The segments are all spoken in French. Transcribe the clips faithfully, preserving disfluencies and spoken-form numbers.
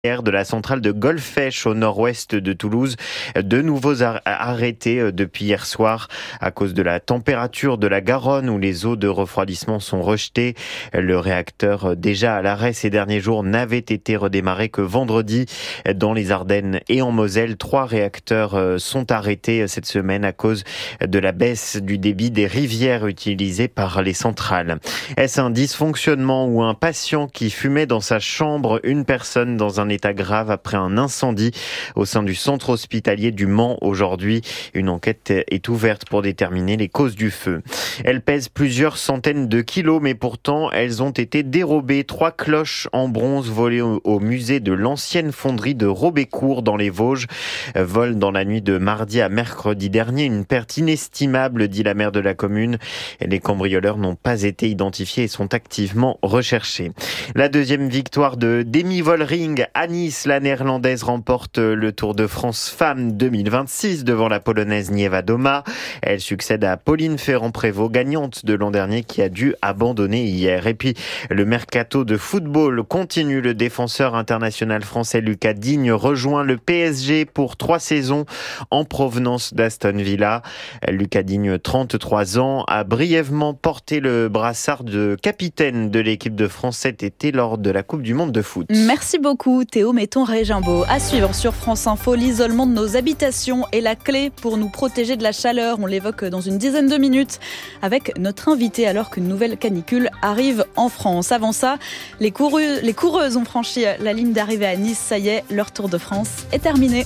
de la centrale de Golfech au nord-ouest de Toulouse. De nouveaux ar- arrêtés depuis hier soir à cause de la température de la Garonne où les eaux de refroidissement sont rejetées. Le réacteur déjà à l'arrêt ces derniers jours n'avait été redémarré que vendredi dans les Ardennes et en Moselle. Trois réacteurs sont arrêtés cette semaine à cause de la baisse du débit des rivières utilisées par les centrales. Est-ce un dysfonctionnement ou un patient qui fumait dans sa chambre? Une personne dans un état grave après un incendie au sein du centre hospitalier du Mans aujourd'hui. Une enquête est ouverte pour déterminer les causes du feu. Elles pèsent plusieurs centaines de kilos, mais pourtant elles ont été dérobées. Trois cloches en bronze volées au, au musée de l'ancienne fonderie de Robécourt dans les Vosges. Vol dans la nuit de mardi à mercredi dernier. Une perte inestimable, dit la maire de la commune. Les cambrioleurs n'ont pas été identifiés et sont activement recherchés. La deuxième victoire de Demi Vollering à Nice. La néerlandaise remporte le Tour de France Femmes deux mille vingt-six devant la polonaise Nieva Doma. Elle succède à Pauline Ferrand-Prévot, gagnante de l'an dernier, qui a dû abandonner hier. Et puis, le mercato de football continue. Le défenseur international français Lucas Digne rejoint le P S G pour trois saisons en provenance d'Aston Villa. Lucas Digne, trente-trois ans, a brièvement porté le brassard de capitaine de l'équipe de France cet été lors de la Coupe du Monde de foot. Merci beaucoup Théo Metton-Régimbaud. À suivre sur France Info, l'isolement de nos habitations est la clé pour nous protéger de la chaleur. On l'évoque dans une dizaine de minutes avec notre invité alors qu'une nouvelle canicule arrive en France. Avant ça, les, couru- les coureuses ont franchi la ligne d'arrivée à Nice. Ça y est, leur Tour de France est terminé.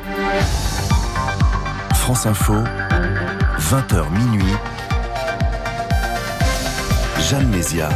France Info, vingt heures minuit. Jeanne Mézia.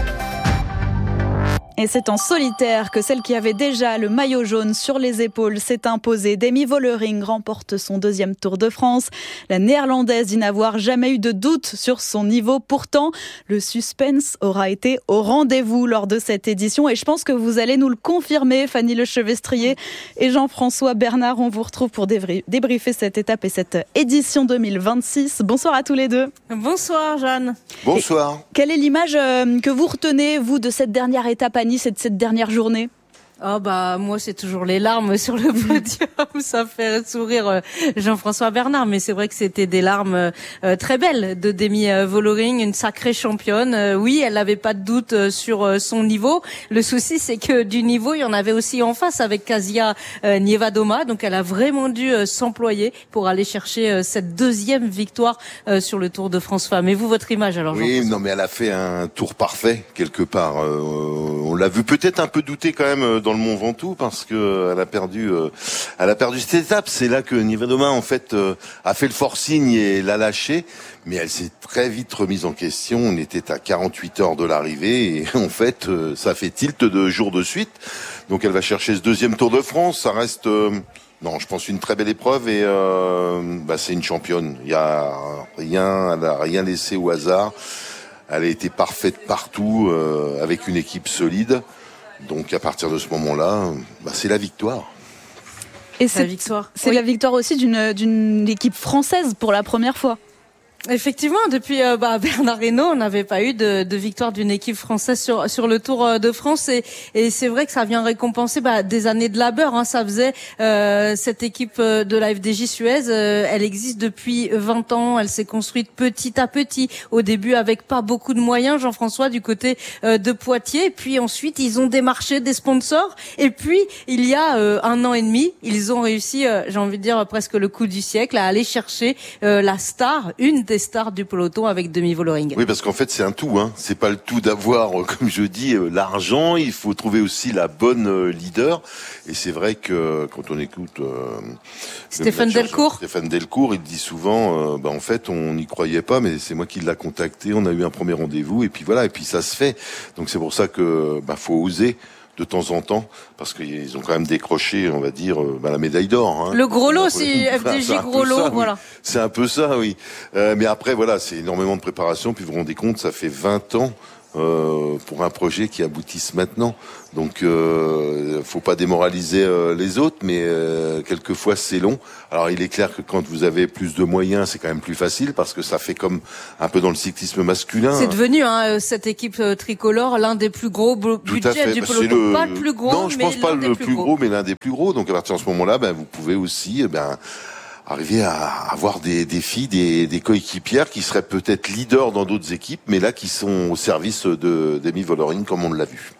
Et c'est en solitaire que celle qui avait déjà le maillot jaune sur les épaules s'est imposée. Demi Vollering remporte son deuxième Tour de France. La néerlandaise dit n'avoir jamais eu de doute sur son niveau. Pourtant, le suspense aura été au rendez-vous lors de cette édition. Et je pense que vous allez nous le confirmer, Fanny Lechevestrier et Jean-François Bernard. On vous retrouve pour débriefer cette étape et cette édition deux mille vingt-six. Bonsoir à tous les deux. Bonsoir Jeanne. Bonsoir. Et quelle est l'image que vous retenez, vous, de cette dernière étape à Nice et de cette dernière journée? Oh bah moi c'est toujours les larmes sur le podium, ça fait sourire euh, Jean-François Bernard, mais c'est vrai que c'était des larmes euh, très belles de Demi euh, Vollering, une sacrée championne. Euh, oui, elle n'avait pas de doute euh, sur euh, son niveau. Le souci c'est que du niveau il y en avait aussi en face avec Kasia euh, Nieva Doma, donc elle a vraiment dû euh, s'employer pour aller chercher euh, cette deuxième victoire euh, sur le Tour de France Femmes. Et vous, votre image alors? Oui, non mais elle a fait un tour parfait quelque part. Euh, on l'a vu peut-être un peu douter quand même dans le Mont Ventoux parce que elle a perdu, euh, elle a perdu cette étape. C'est là que Nieva Doma en fait euh, a fait le forcing et l'a lâché, mais elle s'est très vite remise en question. On était à quarante-huit heures de l'arrivée et en fait euh, ça fait tilt deux jours de suite. Donc elle va chercher ce deuxième Tour de France. Ça reste euh, non, je pense une très belle épreuve et euh, bah, c'est une championne. Il y a rien, elle a rien laissé au hasard. Elle a été parfaite partout euh, avec une équipe solide. Donc à partir de ce moment-là, bah, c'est la victoire. Et c'est la victoire. C'est oui. la victoire aussi d'une, d'une équipe française pour la première fois. Effectivement, depuis euh, bah, Bernard Hinault, on n'avait pas eu de, de victoire d'une équipe française sur sur le Tour de France et, et c'est vrai que ça vient récompenser bah, des années de labeur. Hein. Ça faisait euh, cette équipe de la F D J Suez, euh, elle existe depuis vingt ans. Elle s'est construite petit à petit. Au début, avec pas beaucoup de moyens, Jean-François, du côté euh, de Poitiers. Et puis ensuite, ils ont démarché des sponsors. Et puis, il y a euh, un an et demi, ils ont réussi, euh, j'ai envie de dire presque le coup du siècle, à aller chercher euh, la star, une des stars du peloton avec Demi Vollering. Oui, parce qu'en fait, c'est un tout, hein. C'est pas le tout d'avoir, comme je dis, l'argent. Il faut trouver aussi la bonne leader. Et c'est vrai que quand on écoute euh, Stéphane Delcourt, Stéphane Delcourt, il dit souvent, euh, bah en fait, on n'y croyait pas, mais c'est moi qui l'a contacté. On a eu un premier rendez-vous, et puis voilà, et puis ça se fait. Donc c'est pour ça que bah faut oser de temps en temps, parce qu'ils ont quand même décroché, on va dire, euh, bah, la médaille d'or. Hein. Le gros lot, si F D J gros lot, voilà. Oui. C'est un peu ça, oui. Euh, mais après, voilà, c'est énormément de préparation. Puis vous vous rendez compte, ça fait vingt ans euh, pour un projet qui aboutisse maintenant. Donc, euh, faut pas démoraliser euh, les autres, mais euh, quelquefois c'est long. Alors, il est clair que quand vous avez plus de moyens, c'est quand même plus facile parce que ça fait comme un peu dans le cyclisme masculin. C'est devenu hein, cette équipe tricolore l'un des plus gros budgets du peloton. Le... Pas le plus gros, non, je mais pense pas l'un le des plus plus gros, gros, mais l'un des plus gros. Donc, à partir de ce moment-là, ben, vous pouvez aussi, eh ben. arriver à avoir des, des filles, des, des coéquipières qui seraient peut-être leaders dans d'autres équipes, mais là qui sont au service de d'Amy Vollering, comme on l'a vu.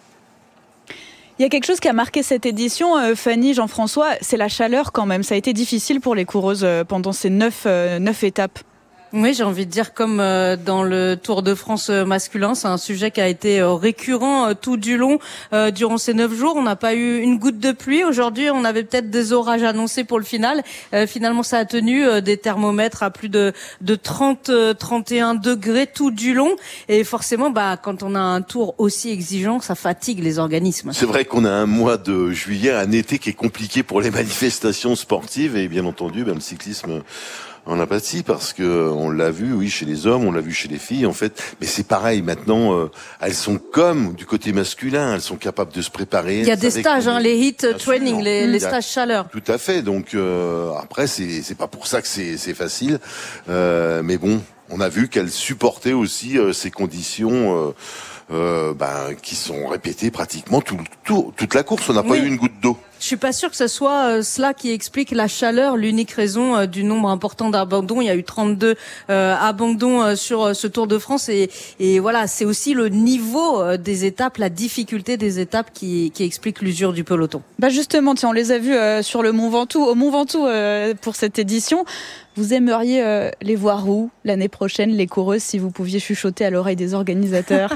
Il y a quelque chose qui a marqué cette édition, euh, Fanny, Jean-François, c'est la chaleur quand même. Ça a été difficile pour les coureuses euh, pendant ces neuf, euh, neuf étapes. Oui, j'ai envie de dire comme euh, dans le Tour de France masculin, c'est un sujet qui a été euh, récurrent euh, tout du long euh, durant ces neuf jours. On n'a pas eu une goutte de pluie. Aujourd'hui, on avait peut-être des orages annoncés pour le final. Euh, finalement, ça a tenu euh, des thermomètres à plus de de trente, trente et un degrés tout du long. Et forcément, bah quand on a un tour aussi exigeant, ça fatigue les organismes. C'est vrai qu'on a un mois de juillet, un été qui est compliqué pour les manifestations sportives et bien entendu, ben, le cyclisme en apathie parce que on l'a vu, oui, chez les hommes, on l'a vu chez les filles, en fait. Mais c'est pareil maintenant. Euh, elles sont comme du côté masculin, elles sont capables de se préparer. Il y a des stages, hein, les heat training, les, les stages chaleur. Tout à fait. Donc euh, après, c'est c'est pas pour ça que c'est c'est facile, euh, mais bon, on a vu qu'elles supportaient aussi euh, ces conditions. Euh, Euh, ben, qui sont répétées pratiquement tout, tout, toute la course. On n'a pas oui. eu une goutte d'eau. Je suis pas sûre que ce soit euh, cela qui explique la chaleur, l'unique raison euh, du nombre important d'abandons. Il y a eu trente-deux euh, abandons euh, sur euh, ce Tour de France et, et voilà, c'est aussi le niveau euh, des étapes, la difficulté des étapes qui, qui explique l'usure du peloton. Bah justement, tiens, on les a vus euh, sur le Mont Ventoux, au Mont Ventoux euh, pour cette édition. Vous aimeriez euh, les voir où l'année prochaine, les coureuses, si vous pouviez chuchoter à l'oreille des organisateurs?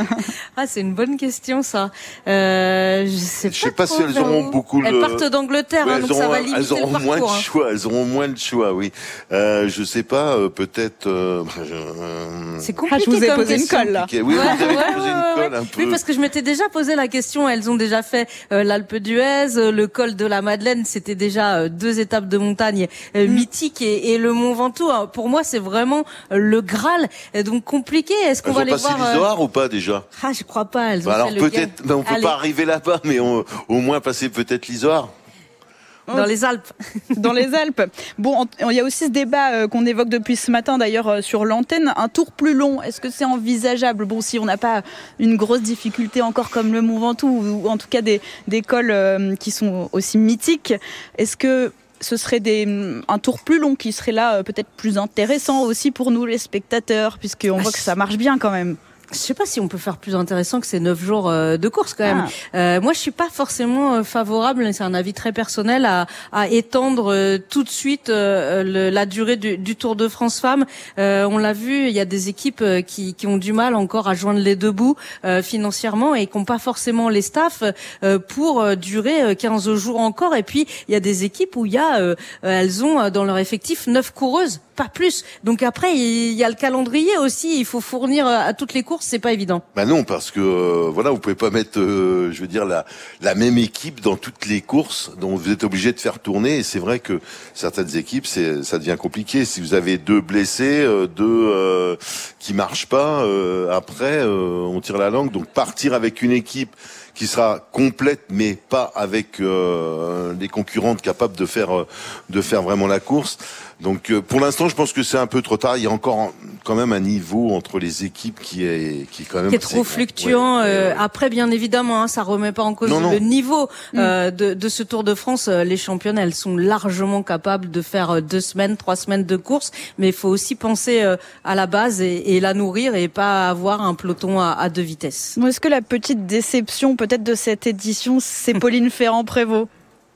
Ah, c'est une bonne question, ça. Euh, je sais je pas, sais pas si elles auront beaucoup. Elles le... partent d'Angleterre, ouais, hein, donc auront, ça va limiter elles auront le moins parcours, de hein. choix. Elles auront moins de choix, oui. Euh, je sais pas, euh, peut-être. Euh, euh, c'est compliqué. Ah, je vous ai comme posé question. une colle là. Oui, ouais, vous avez ouais, posé ouais, une colle ouais. un peu. Oui, parce que je m'étais déjà posé la question. Elles ont déjà fait euh, l'Alpe d'Huez, euh, le col de la Madeleine. C'était déjà euh, deux étapes de montagne euh, mm. mythiques et, et le Mont Ventoux. Hein, pour moi, c'est vraiment euh, le Graal. Et donc compliqué. Est-ce qu'on elles va ont les passé voir euh... l'Isoire ou pas déjà? Ah, je crois pas. Elles ont bah alors fait le peut-être. Ben, on peut Allez. pas arriver là-bas, mais on, au moins passer peut-être l'Isoire. Dans les Alpes. Dans les Alpes. Bon, il y a aussi ce débat euh, qu'on évoque depuis ce matin, d'ailleurs, euh, sur l'antenne. Un tour plus long, est-ce que c'est envisageable? Bon, si on n'a pas une grosse difficulté encore comme le Mont Ventoux, ou, ou en tout cas des, des cols euh, qui sont aussi mythiques, est-ce que ce serait des, un tour plus long qui serait là euh, peut-être plus intéressant aussi pour nous, les spectateurs, puisqu'on ah, voit que ça marche bien quand même? Je sais pas si on peut faire plus intéressant que ces neuf jours euh, de course quand même. Ah. Euh, moi, je suis pas forcément euh, favorable, c'est un avis très personnel, à, à étendre euh, tout de suite euh, le, la durée du, du Tour de France Femmes. Euh, on l'a vu, il y a des équipes euh, qui, qui ont du mal encore à joindre les deux bouts euh, financièrement et qui n'ont pas forcément les staffs euh, pour euh, durer quinze jours encore. Et puis, il y a des équipes où il y a, euh, elles ont dans leur effectif neuf coureuses, pas plus. Donc après, il y a le calendrier aussi. Il faut fournir à toutes les courses. C'est pas évident. Bah non, parce que euh, voilà, vous pouvez pas mettre, euh, je veux dire, la la même équipe dans toutes les courses, donc vous êtes obligé de faire tourner. Et c'est vrai que certaines équipes, c'est ça devient compliqué. Si vous avez deux blessés, euh, deux euh, qui marchent pas, euh, après euh, on tire la langue. Donc partir avec une équipe qui sera complète, mais pas avec euh, des concurrentes capables de faire euh, de faire vraiment la course. Donc euh, pour l'instant, je pense que c'est un peu trop tard. Il y a encore quand même un niveau entre les équipes qui est qui est quand même qui est trop fluctuant. Ouais, euh, ouais. Après, bien évidemment, hein, ça remet pas en cause non, non. le niveau euh, mmh. de, de ce Tour de France. Les championnes, elles sont largement capables de faire deux semaines, trois semaines de course, mais il faut aussi penser euh, à la base et, et la nourrir et pas avoir un peloton à, à deux vitesses. Est-ce que la petite déception peut-être de cette édition, c'est Pauline Ferrand-Prévot?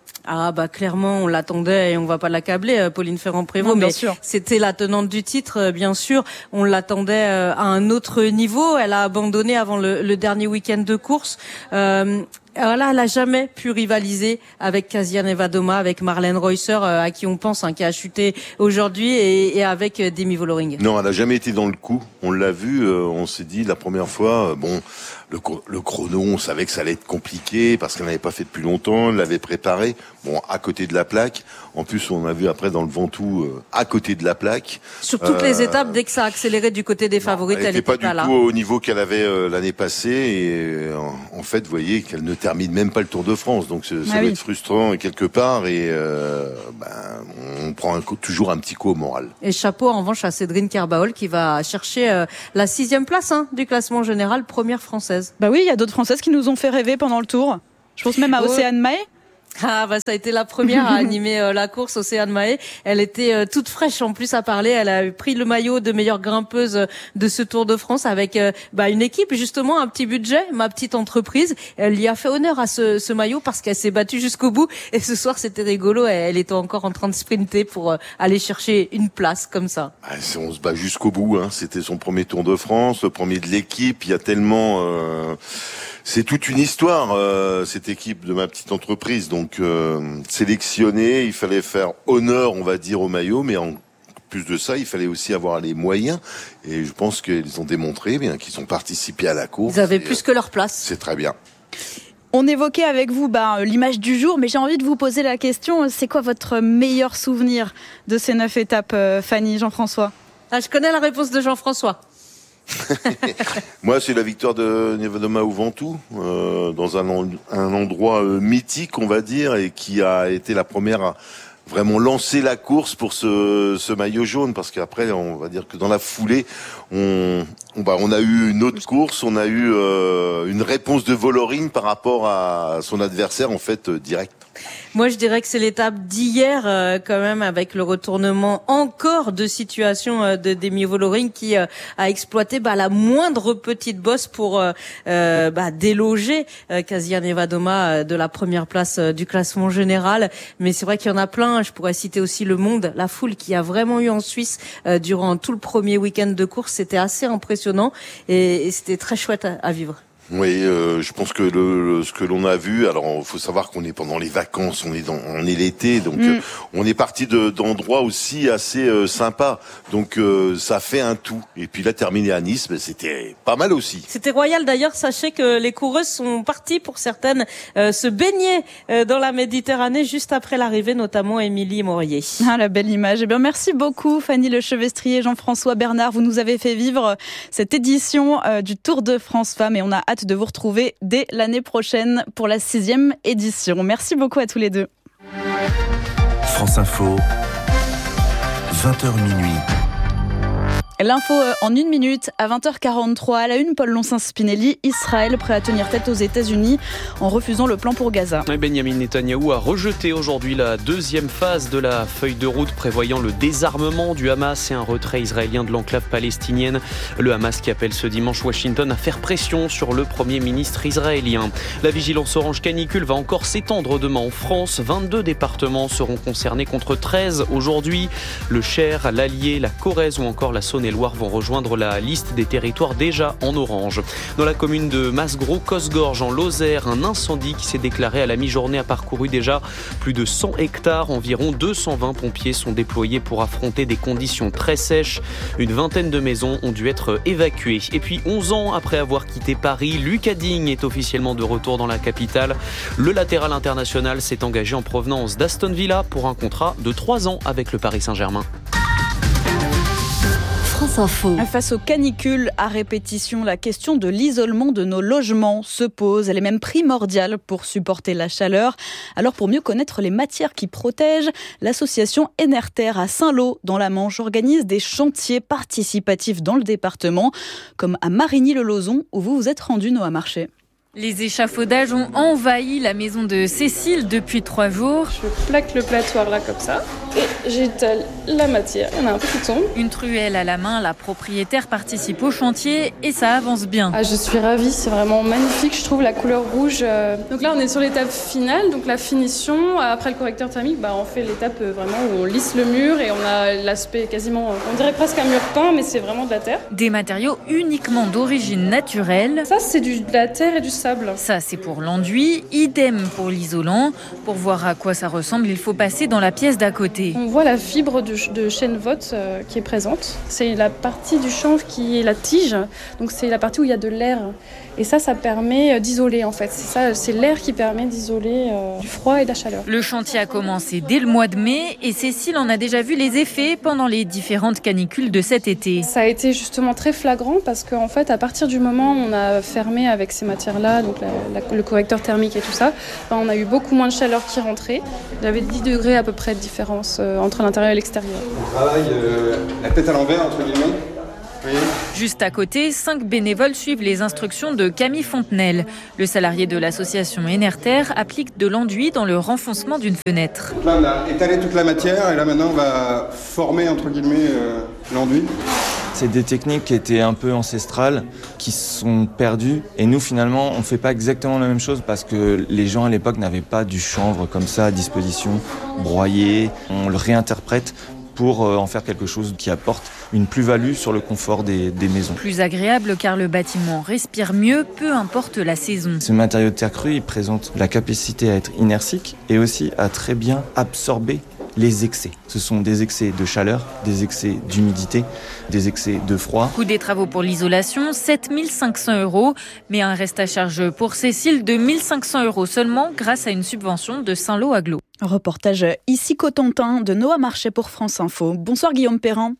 Ah bah clairement on l'attendait et on va pas l'accabler, Pauline Ferrand-Prévot, mais sûr. C'était la tenante du titre, bien sûr. On l'attendait à un autre niveau. Elle a abandonné avant le, le dernier week-end de course. Euh, Voilà, elle a jamais pu rivaliser avec Kasia Nevadoma, avec Marlène Reusser, à qui on pense, hein, qui a chuté aujourd'hui, et, et avec Demi Vollering. Non, elle a jamais été dans le coup. On l'a vu, euh, on s'est dit la première fois, euh, bon, le, le chrono, on savait que ça allait être compliqué parce qu'elle n'avait pas fait depuis longtemps, elle l'avait préparé. bon, à côté de la plaque. En plus, on a vu après dans le Ventoux, euh, à côté de la plaque. Sur toutes euh, les étapes, dès que ça a accéléré du côté des favoris, elle n'était était pas, pas du là. tout au niveau qu'elle avait euh, l'année passée. Et euh, en fait, vous voyez qu'elle ne termine même pas le Tour de France. Donc, ça, ça ah doit oui. être frustrant quelque part. Et euh, ben, on prend un coup, toujours un petit coup au moral. Et chapeau en revanche à Cédrine Kerbaol qui va chercher euh, la sixième place hein, du classement général, première française. Bah oui, il y a d'autres Françaises qui nous ont fait rêver pendant le Tour. Je pense même à Océane Mahé. Ah bah ça a été la première à animer euh, la course, Océane Mahé. Elle était euh, toute fraîche en plus à parler. Elle a pris le maillot de meilleure grimpeuse euh, de ce Tour de France avec euh, bah, une équipe justement, un petit budget, ma petite entreprise. Elle y a fait honneur à ce, ce maillot parce qu'elle s'est battue jusqu'au bout. Et ce soir c'était rigolo. Elle, elle était encore en train de sprinter pour euh, aller chercher une place comme ça. Ah, on se bat jusqu'au bout. Hein. C'était son premier Tour de France, le premier de l'équipe. Il y a tellement... Euh... C'est toute une histoire, euh, cette équipe de ma petite entreprise. Donc, euh, sélectionnée, il fallait faire honneur, on va dire, au maillot, mais en plus de ça, il fallait aussi avoir les moyens. Et je pense qu'ils ont démontré bien qu'ils ont participé à la course. Ils avaient et, plus que leur place. C'est très bien. On évoquait avec vous bah, l'image du jour, mais j'ai envie de vous poser la question, c'est quoi votre meilleur souvenir de ces neuf étapes, euh, Fanny, Jean-François ? Ah, je connais la réponse de Jean-François. Moi, c'est la victoire de Niewiadoma au Ventoux, euh, dans un, un endroit euh, mythique, on va dire, et qui a été la première à vraiment lancer la course pour ce, ce maillot jaune, parce qu'après, on va dire que dans la foulée, on, on, bah, on a eu une autre course, on a eu euh, une réponse de Vollering par rapport à son adversaire, en fait, euh, direct. Moi, je dirais que c'est l'étape d'hier, euh, quand même, avec le retournement encore de situation euh, de Demi Vollering qui euh, a exploité bah, la moindre petite bosse pour euh, euh, bah, déloger euh, Kasia Niewiadoma euh, de la première place euh, du classement général. Mais c'est vrai qu'il y en a plein. Je pourrais citer aussi le monde, la foule qui a vraiment eu en Suisse euh, durant tout le premier week-end de course. C'était assez impressionnant et, et c'était très chouette à, à vivre. Oui, euh, je pense que le, le ce que l'on a vu, alors il faut savoir qu'on est pendant les vacances, on est dans, on est l'été, donc mm. euh, on est parti de d'endroits aussi assez euh, sympas, donc euh, ça fait un tout. Et puis là, terminer à Nice, ben, c'était pas mal aussi. C'était royal d'ailleurs. Sachez que les coureuses sont parties pour certaines euh, se baigner euh, dans la Méditerranée juste après l'arrivée, notamment Émilie Maurier. Ah, la belle image. Eh bien, merci beaucoup, Fanny Lechevestrier, Jean-François Bernard. Vous nous avez fait vivre cette édition euh, du Tour de France Femmes et on a hâte de vous retrouver dès l'année prochaine pour la sixième édition. Merci beaucoup à tous les deux. France Info, vingt heures minuit. L'info en une minute à vingt heures quarante-trois. À la une, Paul Loncin-Spinelli, Israël prêt à tenir tête aux États-Unis en refusant le plan pour Gaza. Benjamin Netanyahou a rejeté aujourd'hui la deuxième phase de la feuille de route prévoyant le désarmement du Hamas et un retrait israélien de l'enclave palestinienne. Le Hamas qui appelle ce dimanche Washington à faire pression sur le Premier ministre israélien. La vigilance orange canicule va encore s'étendre demain en France. vingt-deux départements seront concernés contre treize aujourd'hui. Le Cher, l'Allier, la Corrèze ou encore la Saône-et-Loire vont rejoindre la liste des territoires déjà en orange. Dans la commune de Masgros-Cosgorge en Lozère, un incendie qui s'est déclaré à la mi-journée a parcouru déjà plus de cent hectares. Environ deux cent vingt pompiers sont déployés pour affronter des conditions très sèches. Une vingtaine de maisons ont dû être évacuées. Et puis onze ans après avoir quitté Paris, Lucas Digne est officiellement de retour dans la capitale. Le latéral international s'est engagé en provenance d'Aston Villa pour un contrat de trois ans avec le Paris Saint-Germain. Face aux canicules à répétition, la question de l'isolement de nos logements se pose. Elle est même primordiale pour supporter la chaleur. Alors pour mieux connaître les matières qui protègent, l'association Enerter à Saint-Lô dans la Manche organise des chantiers participatifs dans le département, comme à Marigny-le-Lauzon où vous vous êtes rendu, Noah Marché. Les échafaudages ont envahi la maison de Cécile depuis trois jours. Je plaque le plattoir là comme ça et j'étale la matière. Il y en a un peu qui tombe. Une truelle à la main, la propriétaire participe au chantier et ça avance bien. Ah, je suis ravie, c'est vraiment magnifique. Je trouve la couleur rouge. Donc là, on est sur l'étape finale, donc la finition. Après le correcteur thermique, bah, on fait l'étape vraiment où on lisse le mur et on a l'aspect quasiment, on dirait presque un mur peint, mais c'est vraiment de la terre. Des matériaux uniquement d'origine naturelle. Ça, c'est du, de la terre et du sable. Ça, c'est pour l'enduit, idem pour l'isolant. Pour voir à quoi ça ressemble, il faut passer dans la pièce d'à côté. côté. On voit la fibre de, de chènevotte euh, qui est présente. C'est la partie du chanvre qui est la tige, donc c'est la partie où il y a de l'air. Et ça, ça permet d'isoler en fait. C'est ça, c'est l'air qui permet d'isoler euh, du froid et de la chaleur. Le chantier a commencé dès le mois de mai et Cécile en a déjà vu les effets pendant les différentes canicules de cet été. Ça a été justement très flagrant parce qu'en fait, à partir du moment où on a fermé avec ces matières-là, donc la, la, le correcteur thermique et tout ça, ben on a eu beaucoup moins de chaleur qui rentrait. Il y avait dix degrés à peu près de différence euh, entre l'intérieur et l'extérieur. On travaille euh, la tête à l'envers, entre guillemets. Oui. Juste à côté, cinq bénévoles suivent les instructions de Camille Fontenelle. Le salarié de l'association Enerter applique de l'enduit dans le renfoncement d'une fenêtre. Là, on a étalé toute la matière et là maintenant on va former entre guillemets euh, l'enduit. C'est des techniques qui étaient un peu ancestrales, qui sont perdues. Et nous, finalement, on ne fait pas exactement la même chose parce que les gens à l'époque n'avaient pas du chanvre comme ça à disposition, broyé. On le réinterprète pour en faire quelque chose qui apporte une plus-value sur le confort des, des maisons. Plus agréable car le bâtiment respire mieux, peu importe la saison. Ce matériau de terre crue, il présente la capacité à être inertique et aussi à très bien absorber les excès. Ce sont des excès de chaleur, des excès d'humidité, des excès de froid. Coût des travaux pour l'isolation, sept mille cinq cents euros, mais un reste à charge pour Cécile de mille cinq cents euros seulement grâce à une subvention de Saint-Lô-Aglo. Reportage ici Cotentin de Noah Marchais pour France Info. Bonsoir Guillaume Perrin.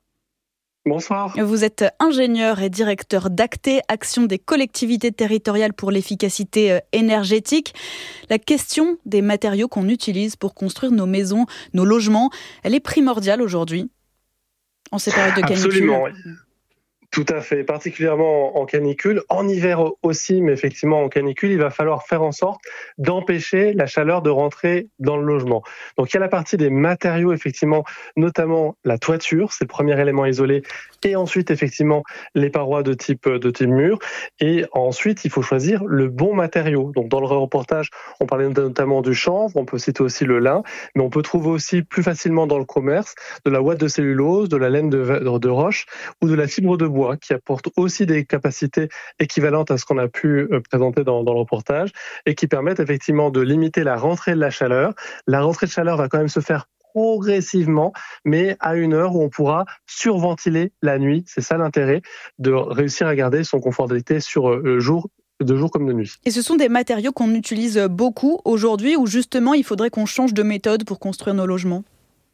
Bonsoir. Vous êtes ingénieur et directeur d'Acté, Action des collectivités territoriales pour l'efficacité énergétique. La question des matériaux qu'on utilise pour construire nos maisons, nos logements, elle est primordiale aujourd'hui, en ces périodes de canicule. Absolument. Tout à fait, particulièrement en canicule, en hiver aussi, mais effectivement en canicule, il va falloir faire en sorte d'empêcher la chaleur de rentrer dans le logement. Donc il y a la partie des matériaux, effectivement, notamment la toiture, c'est le premier élément isolé, et ensuite effectivement les parois de type de type mur, et ensuite il faut choisir le bon matériau. Donc dans le reportage, on parlait notamment du chanvre, on peut citer aussi le lin, mais on peut trouver aussi plus facilement dans le commerce de la ouate de cellulose, de la laine de, de roche ou de la fibre de bois, qui apporte aussi des capacités équivalentes à ce qu'on a pu présenter dans, dans le reportage et qui permettent effectivement de limiter la rentrée de la chaleur. La rentrée de chaleur va quand même se faire progressivement, mais à une heure où on pourra surventiler la nuit. C'est ça l'intérêt de réussir à garder son confort d'été sur le jour, de jour comme de nuit. Et ce sont des matériaux qu'on utilise beaucoup aujourd'hui ou justement il faudrait qu'on change de méthode pour construire nos logements ?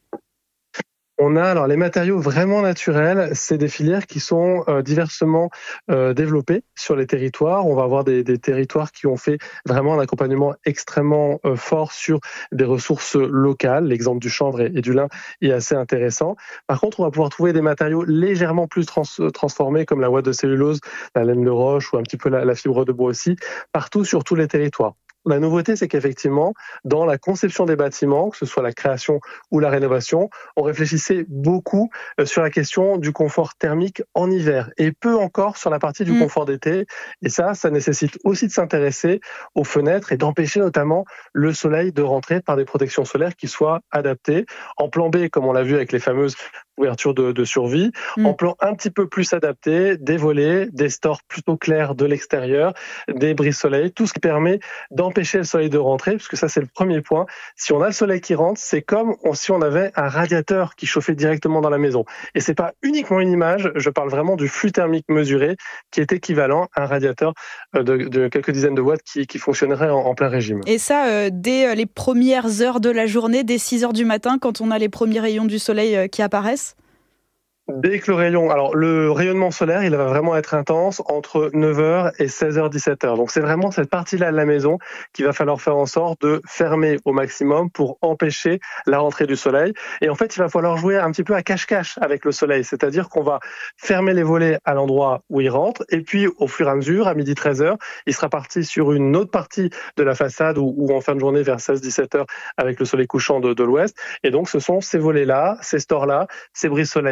On a alors les matériaux vraiment naturels, c'est des filières qui sont euh, diversement euh, développées sur les territoires. On va avoir des, des territoires qui ont fait vraiment un accompagnement extrêmement euh, fort sur des ressources locales. L'exemple du chanvre et, et du lin est assez intéressant. Par contre, on va pouvoir trouver des matériaux légèrement plus trans- transformés comme la ouate de cellulose, la laine de roche ou un petit peu la, la fibre de bois aussi, partout sur tous les territoires. La nouveauté, c'est qu'effectivement, dans la conception des bâtiments, que ce soit la création ou la rénovation, on réfléchissait beaucoup sur la question du confort thermique en hiver et peu encore sur la partie du mmh. confort d'été. Et ça, ça nécessite aussi de s'intéresser aux fenêtres et d'empêcher notamment le soleil de rentrer par des protections solaires qui soient adaptées. En plan B, comme on l'a vu avec les fameuses ouvertures de, de survie. Mmh. En plan un petit peu plus adapté, des volets, des stores plutôt clairs de l'extérieur, des brise-soleil, tout ce qui permet d'empêcher le soleil de rentrer, puisque ça c'est le premier point. Si on a le soleil qui rentre, c'est comme si on avait un radiateur qui chauffait directement dans la maison. Et c'est pas uniquement une image, je parle vraiment du flux thermique mesuré qui est équivalent à un radiateur de, de quelques dizaines de watts qui, qui fonctionnerait en, en plein régime. Et ça, euh, dès les premières heures de la journée, dès six heures du matin, quand on a les premiers rayons du soleil euh, qui apparaissent? Dès que le rayon, alors le rayonnement solaire, il va vraiment être intense entre neuf heures et seize heures dix-sept heures. Donc c'est vraiment cette partie-là de la maison qu'il va falloir faire en sorte de fermer au maximum pour empêcher la rentrée du soleil. Et en fait, il va falloir jouer un petit peu à cache-cache avec le soleil, c'est-à-dire qu'on va fermer les volets à l'endroit où il rentre et puis au fur et à mesure, à midi treize heures, il sera parti sur une autre partie de la façade ou, ou en fin de journée vers seize dix-sept heures avec le soleil couchant de, de l'ouest. Et donc ce sont ces volets-là, ces stores-là, ces brise-soleils-là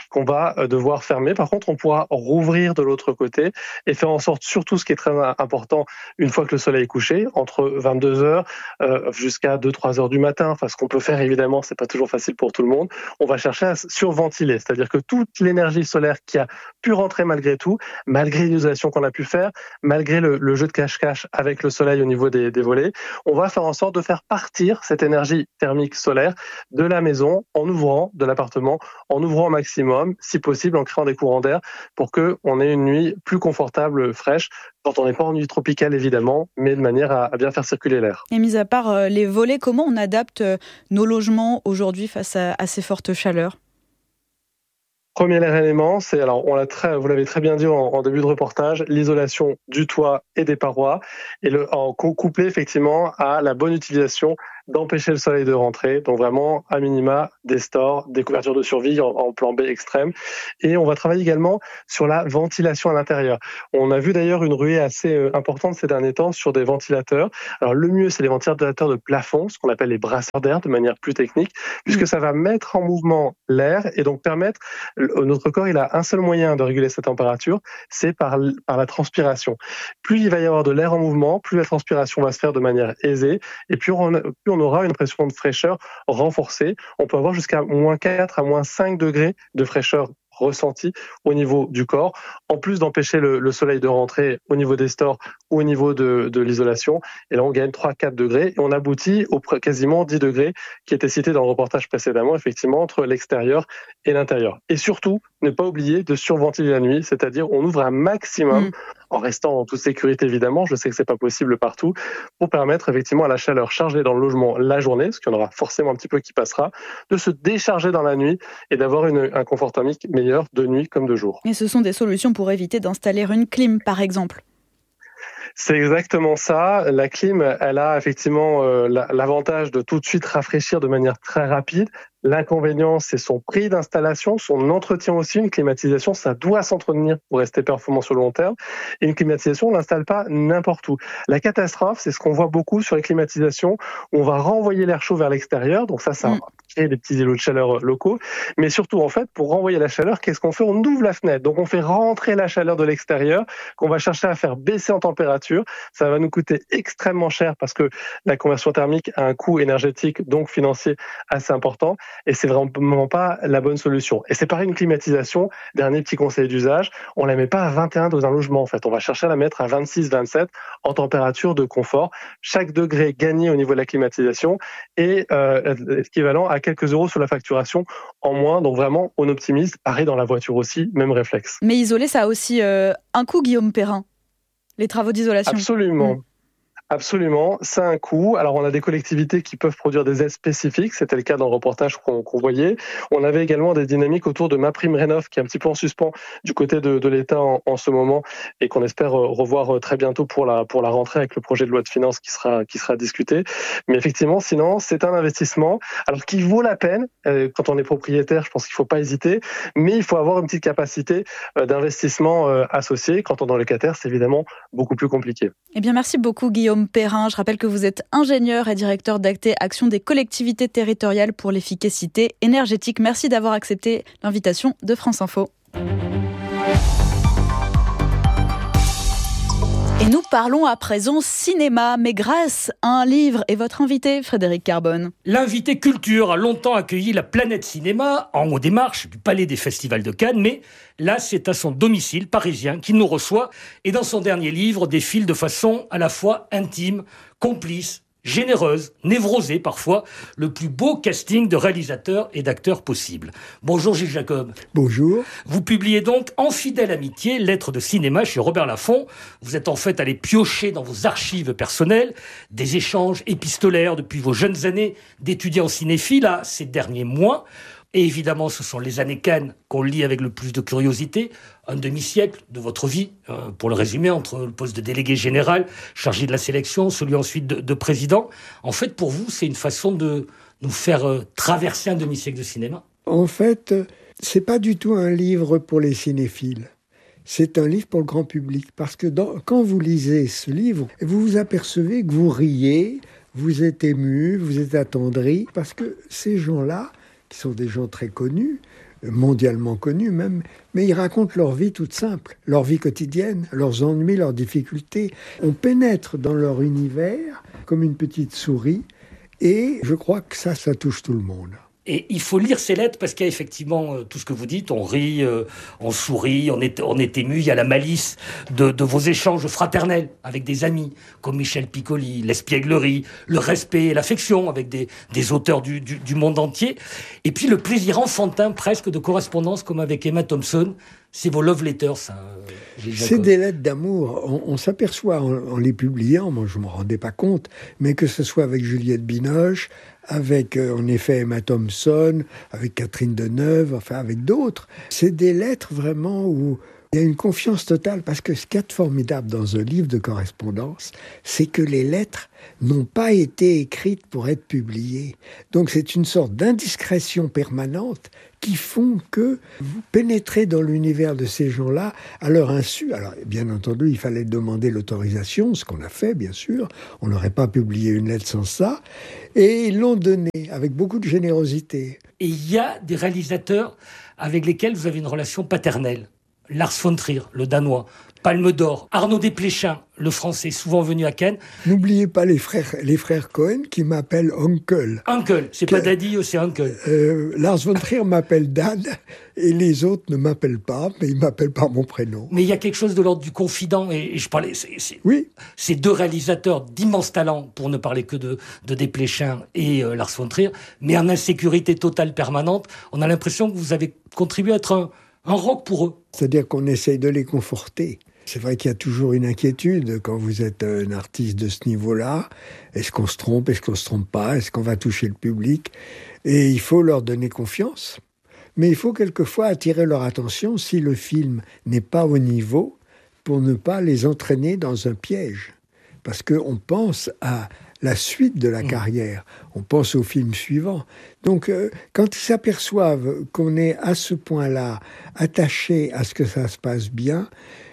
qu'on va devoir fermer. Par contre, on pourra rouvrir de l'autre côté et faire en sorte, surtout ce qui est très important, une fois que le soleil est couché, entre vingt-deux heures euh, jusqu'à deux trois heures du matin, enfin ce qu'on peut faire évidemment, c'est pas toujours facile pour tout le monde, on va chercher à surventiler, c'est-à-dire que toute l'énergie solaire qui a pu rentrer malgré tout, malgré l'isolation qu'on a pu faire, malgré le, le jeu de cache-cache avec le soleil au niveau des, des volets, on va faire en sorte de faire partir cette énergie thermique solaire de la maison en ouvrant, de l'appartement, en ouvrant au maximum, si possible en créant des courants d'air pour qu'on ait une nuit plus confortable, fraîche, quand on n'est pas en nuit tropicale évidemment, mais de manière à, à bien faire circuler l'air. Et mis à part euh, les volets, comment on adapte euh, nos logements aujourd'hui face à, à ces fortes chaleurs ? Premier élément, c'est, alors on l'a très, vous l'avez très bien dit en, en début de reportage, l'isolation du toit et des parois, et le, en couplé effectivement à la bonne utilisation d'empêcher le soleil de rentrer, donc vraiment à minima des stores, des couvertures de survie en, en plan B extrême, et on va travailler également sur la ventilation à l'intérieur. On a vu d'ailleurs une ruée assez euh, importante ces derniers temps sur des ventilateurs. Alors le mieux, c'est les ventilateurs de plafond, ce qu'on appelle les brasseurs d'air de manière plus technique, puisque ça va mettre en mouvement l'air et donc permettre, notre corps il a un seul moyen de réguler sa température, c'est par, par la transpiration. Plus il va y avoir de l'air en mouvement, plus la transpiration va se faire de manière aisée, et plus on, plus on aura une pression de fraîcheur renforcée. On peut avoir jusqu'à moins quatre à moins cinq degrés de fraîcheur ressenti au niveau du corps, en plus d'empêcher le, le soleil de rentrer au niveau des stores ou au niveau de, de l'isolation. Et là, on gagne trois à quatre degrés et on aboutit au quasiment dix degrés qui étaient cités dans le reportage précédemment, effectivement, entre l'extérieur et l'intérieur. Et surtout, ne pas oublier de surventiler la nuit, c'est-à-dire on ouvre un maximum, mmh. en restant en toute sécurité évidemment, je sais que c'est pas possible partout, pour permettre effectivement à la chaleur chargée dans le logement la journée, parce qu'il y en aura forcément un petit peu qui passera, de se décharger dans la nuit et d'avoir une, un confort thermique meilleur de nuit comme de jour. Et ce sont des solutions pour éviter d'installer une clim par exemple ? C'est exactement ça. La clim, elle a effectivement euh, l'avantage de tout de suite rafraîchir de manière très rapide. L'inconvénient, c'est son prix d'installation, son entretien aussi. Une climatisation, ça doit s'entretenir pour rester performant sur le long terme. Et une climatisation, on l'installe pas n'importe où. La catastrophe, c'est ce qu'on voit beaucoup sur les climatisations, où on va renvoyer l'air chaud vers l'extérieur. Donc ça, ça mmh. crée des petits îlots de chaleur locaux. Mais surtout, en fait, pour renvoyer la chaleur, qu'est-ce qu'on fait ? On ouvre la fenêtre. Donc on fait rentrer la chaleur de l'extérieur, qu'on va chercher à faire baisser en température. Ça va nous coûter extrêmement cher parce que la conversion thermique a un coût énergétique, donc financier, assez important. Et c'est vraiment pas la bonne solution. Et c'est pareil une climatisation, dernier petit conseil d'usage, on la met pas à vingt et un dans un logement en fait, on va chercher à la mettre à vingt-six vingt-sept en température de confort. Chaque degré gagné au niveau de la climatisation est euh, équivalent à quelques euros sur la facturation en moins, donc vraiment on optimise. Pareil dans la voiture aussi, même réflexe. Mais isoler, ça a aussi euh, un coût, Guillaume Perrin, les travaux d'isolation. Absolument. Mmh. Absolument, ça a un coût. Alors on a des collectivités qui peuvent produire des aides spécifiques, c'était le cas dans le reportage qu'on, qu'on voyait. On avait également des dynamiques autour de MaPrimeRénov' qui est un petit peu en suspens du côté de, de l'État en, en ce moment et qu'on espère revoir très bientôt pour la pour la rentrée avec le projet de loi de finances qui sera qui sera discuté. Mais effectivement, sinon c'est un investissement alors qui vaut la peine euh, quand on est propriétaire. Je pense qu'il faut pas hésiter, mais il faut avoir une petite capacité euh, d'investissement euh, associée. Quand on est locataire, c'est évidemment beaucoup plus compliqué. Eh bien, merci beaucoup Guillaume Perrin. Je rappelle que vous êtes ingénieur et directeur d'Acté Action des collectivités territoriales pour l'efficacité énergétique. Merci d'avoir accepté l'invitation de France Info. Et nous parlons à présent cinéma, mais grâce à un livre et votre invité, Frédéric Carbone. L'invité culture a longtemps accueilli la planète cinéma en haut des marches du Palais des Festivals de Cannes, mais là, c'est à son domicile parisien qu'il nous reçoit et dans son dernier livre défile de façon à la fois intime, complice, généreuse, névrosée parfois, le plus beau casting de réalisateurs et d'acteurs possible. Bonjour Gilles Jacob. Bonjour. Vous publiez donc En fidèle amitié, lettres de cinéma chez Robert Laffont. Vous êtes en fait allé piocher dans vos archives personnelles des échanges épistolaires depuis vos jeunes années d'étudiants cinéphiles à ces derniers mois. Et évidemment, ce sont les années Cannes qu'on lit avec le plus de curiosité. Un demi-siècle de votre vie, euh, pour le résumer, entre le poste de délégué général, chargé de la sélection, celui ensuite de, de président. En fait, pour vous, c'est une façon de nous faire euh, traverser un demi-siècle de cinéma. En fait, c'est pas du tout un livre pour les cinéphiles. C'est un livre pour le grand public. Parce que dans, quand vous lisez ce livre, vous vous apercevez que vous riez, vous êtes ému, vous êtes attendri. Parce que ces gens-là, qui sont des gens très connus, mondialement connus même, mais ils racontent leur vie toute simple, leur vie quotidienne, leurs ennuis, leurs difficultés. On pénètre dans leur univers comme une petite souris, et je crois que ça, ça touche tout le monde. Et il faut lire ces lettres parce qu'il y a effectivement euh, tout ce que vous dites, on rit, euh, on sourit, on est, on est ému, il y a la malice de, de vos échanges fraternels avec des amis comme Michel Piccoli, l'espièglerie, le respect et l'affection avec des, des auteurs du, du, du monde entier, et puis le plaisir enfantin presque de correspondance comme avec Emma Thompson. C'est vos love letters, ça. Euh, C'est des lettres d'amour. On, on s'aperçoit en, en les publiant, moi je ne me rendais pas compte, mais que ce soit avec Juliette Binoche, avec euh, en effet Emma Thompson, avec Catherine Deneuve, enfin avec d'autres. C'est des lettres vraiment où il y a une confiance totale, parce que ce qu'il y a de formidable dans un livre de correspondance, c'est que les lettres n'ont pas été écrites pour être publiées. Donc c'est une sorte d'indiscrétion permanente qui font que vous pénétrez dans l'univers de ces gens-là à leur insu. Alors, bien entendu, il fallait demander l'autorisation, ce qu'on a fait, bien sûr. On n'aurait pas publié une lettre sans ça. Et ils l'ont donné avec beaucoup de générosité. Et il y a des réalisateurs avec lesquels vous avez une relation paternelle. Lars von Trier, le Danois, Palme d'Or. Arnaud Desplechin, le Français, souvent venu à Cannes. N'oubliez pas les frères, les frères Cohen qui m'appellent Uncle. Uncle, c'est que, pas Daddy, c'est Uncle. Euh, Lars von Trier m'appelle Dad et les autres ne m'appellent pas, mais ils m'appellent par mon prénom. Mais il y a quelque chose de l'ordre du confident, et, et je parlais... C'est, c'est, oui. Ces deux réalisateurs d'immenses talents, pour ne parler que de, de Desplechin et euh, Lars von Trier, mais en insécurité totale permanente. On a l'impression que vous avez contribué à être un... un rock pour eux. C'est-à-dire qu'on essaye de les conforter. C'est vrai qu'il y a toujours une inquiétude quand vous êtes un artiste de ce niveau-là. Est-ce qu'on se trompe? Est-ce qu'on se trompe pas? Est-ce qu'on va toucher le public? Et il faut leur donner confiance. Mais il faut quelquefois attirer leur attention si le film n'est pas au niveau, pour ne pas les entraîner dans un piège. Parce qu'on pense à la suite de la mmh. carrière. On pense au film suivant. Donc, euh, quand ils s'aperçoivent qu'on est à ce point-là attaché à ce que ça se passe bien,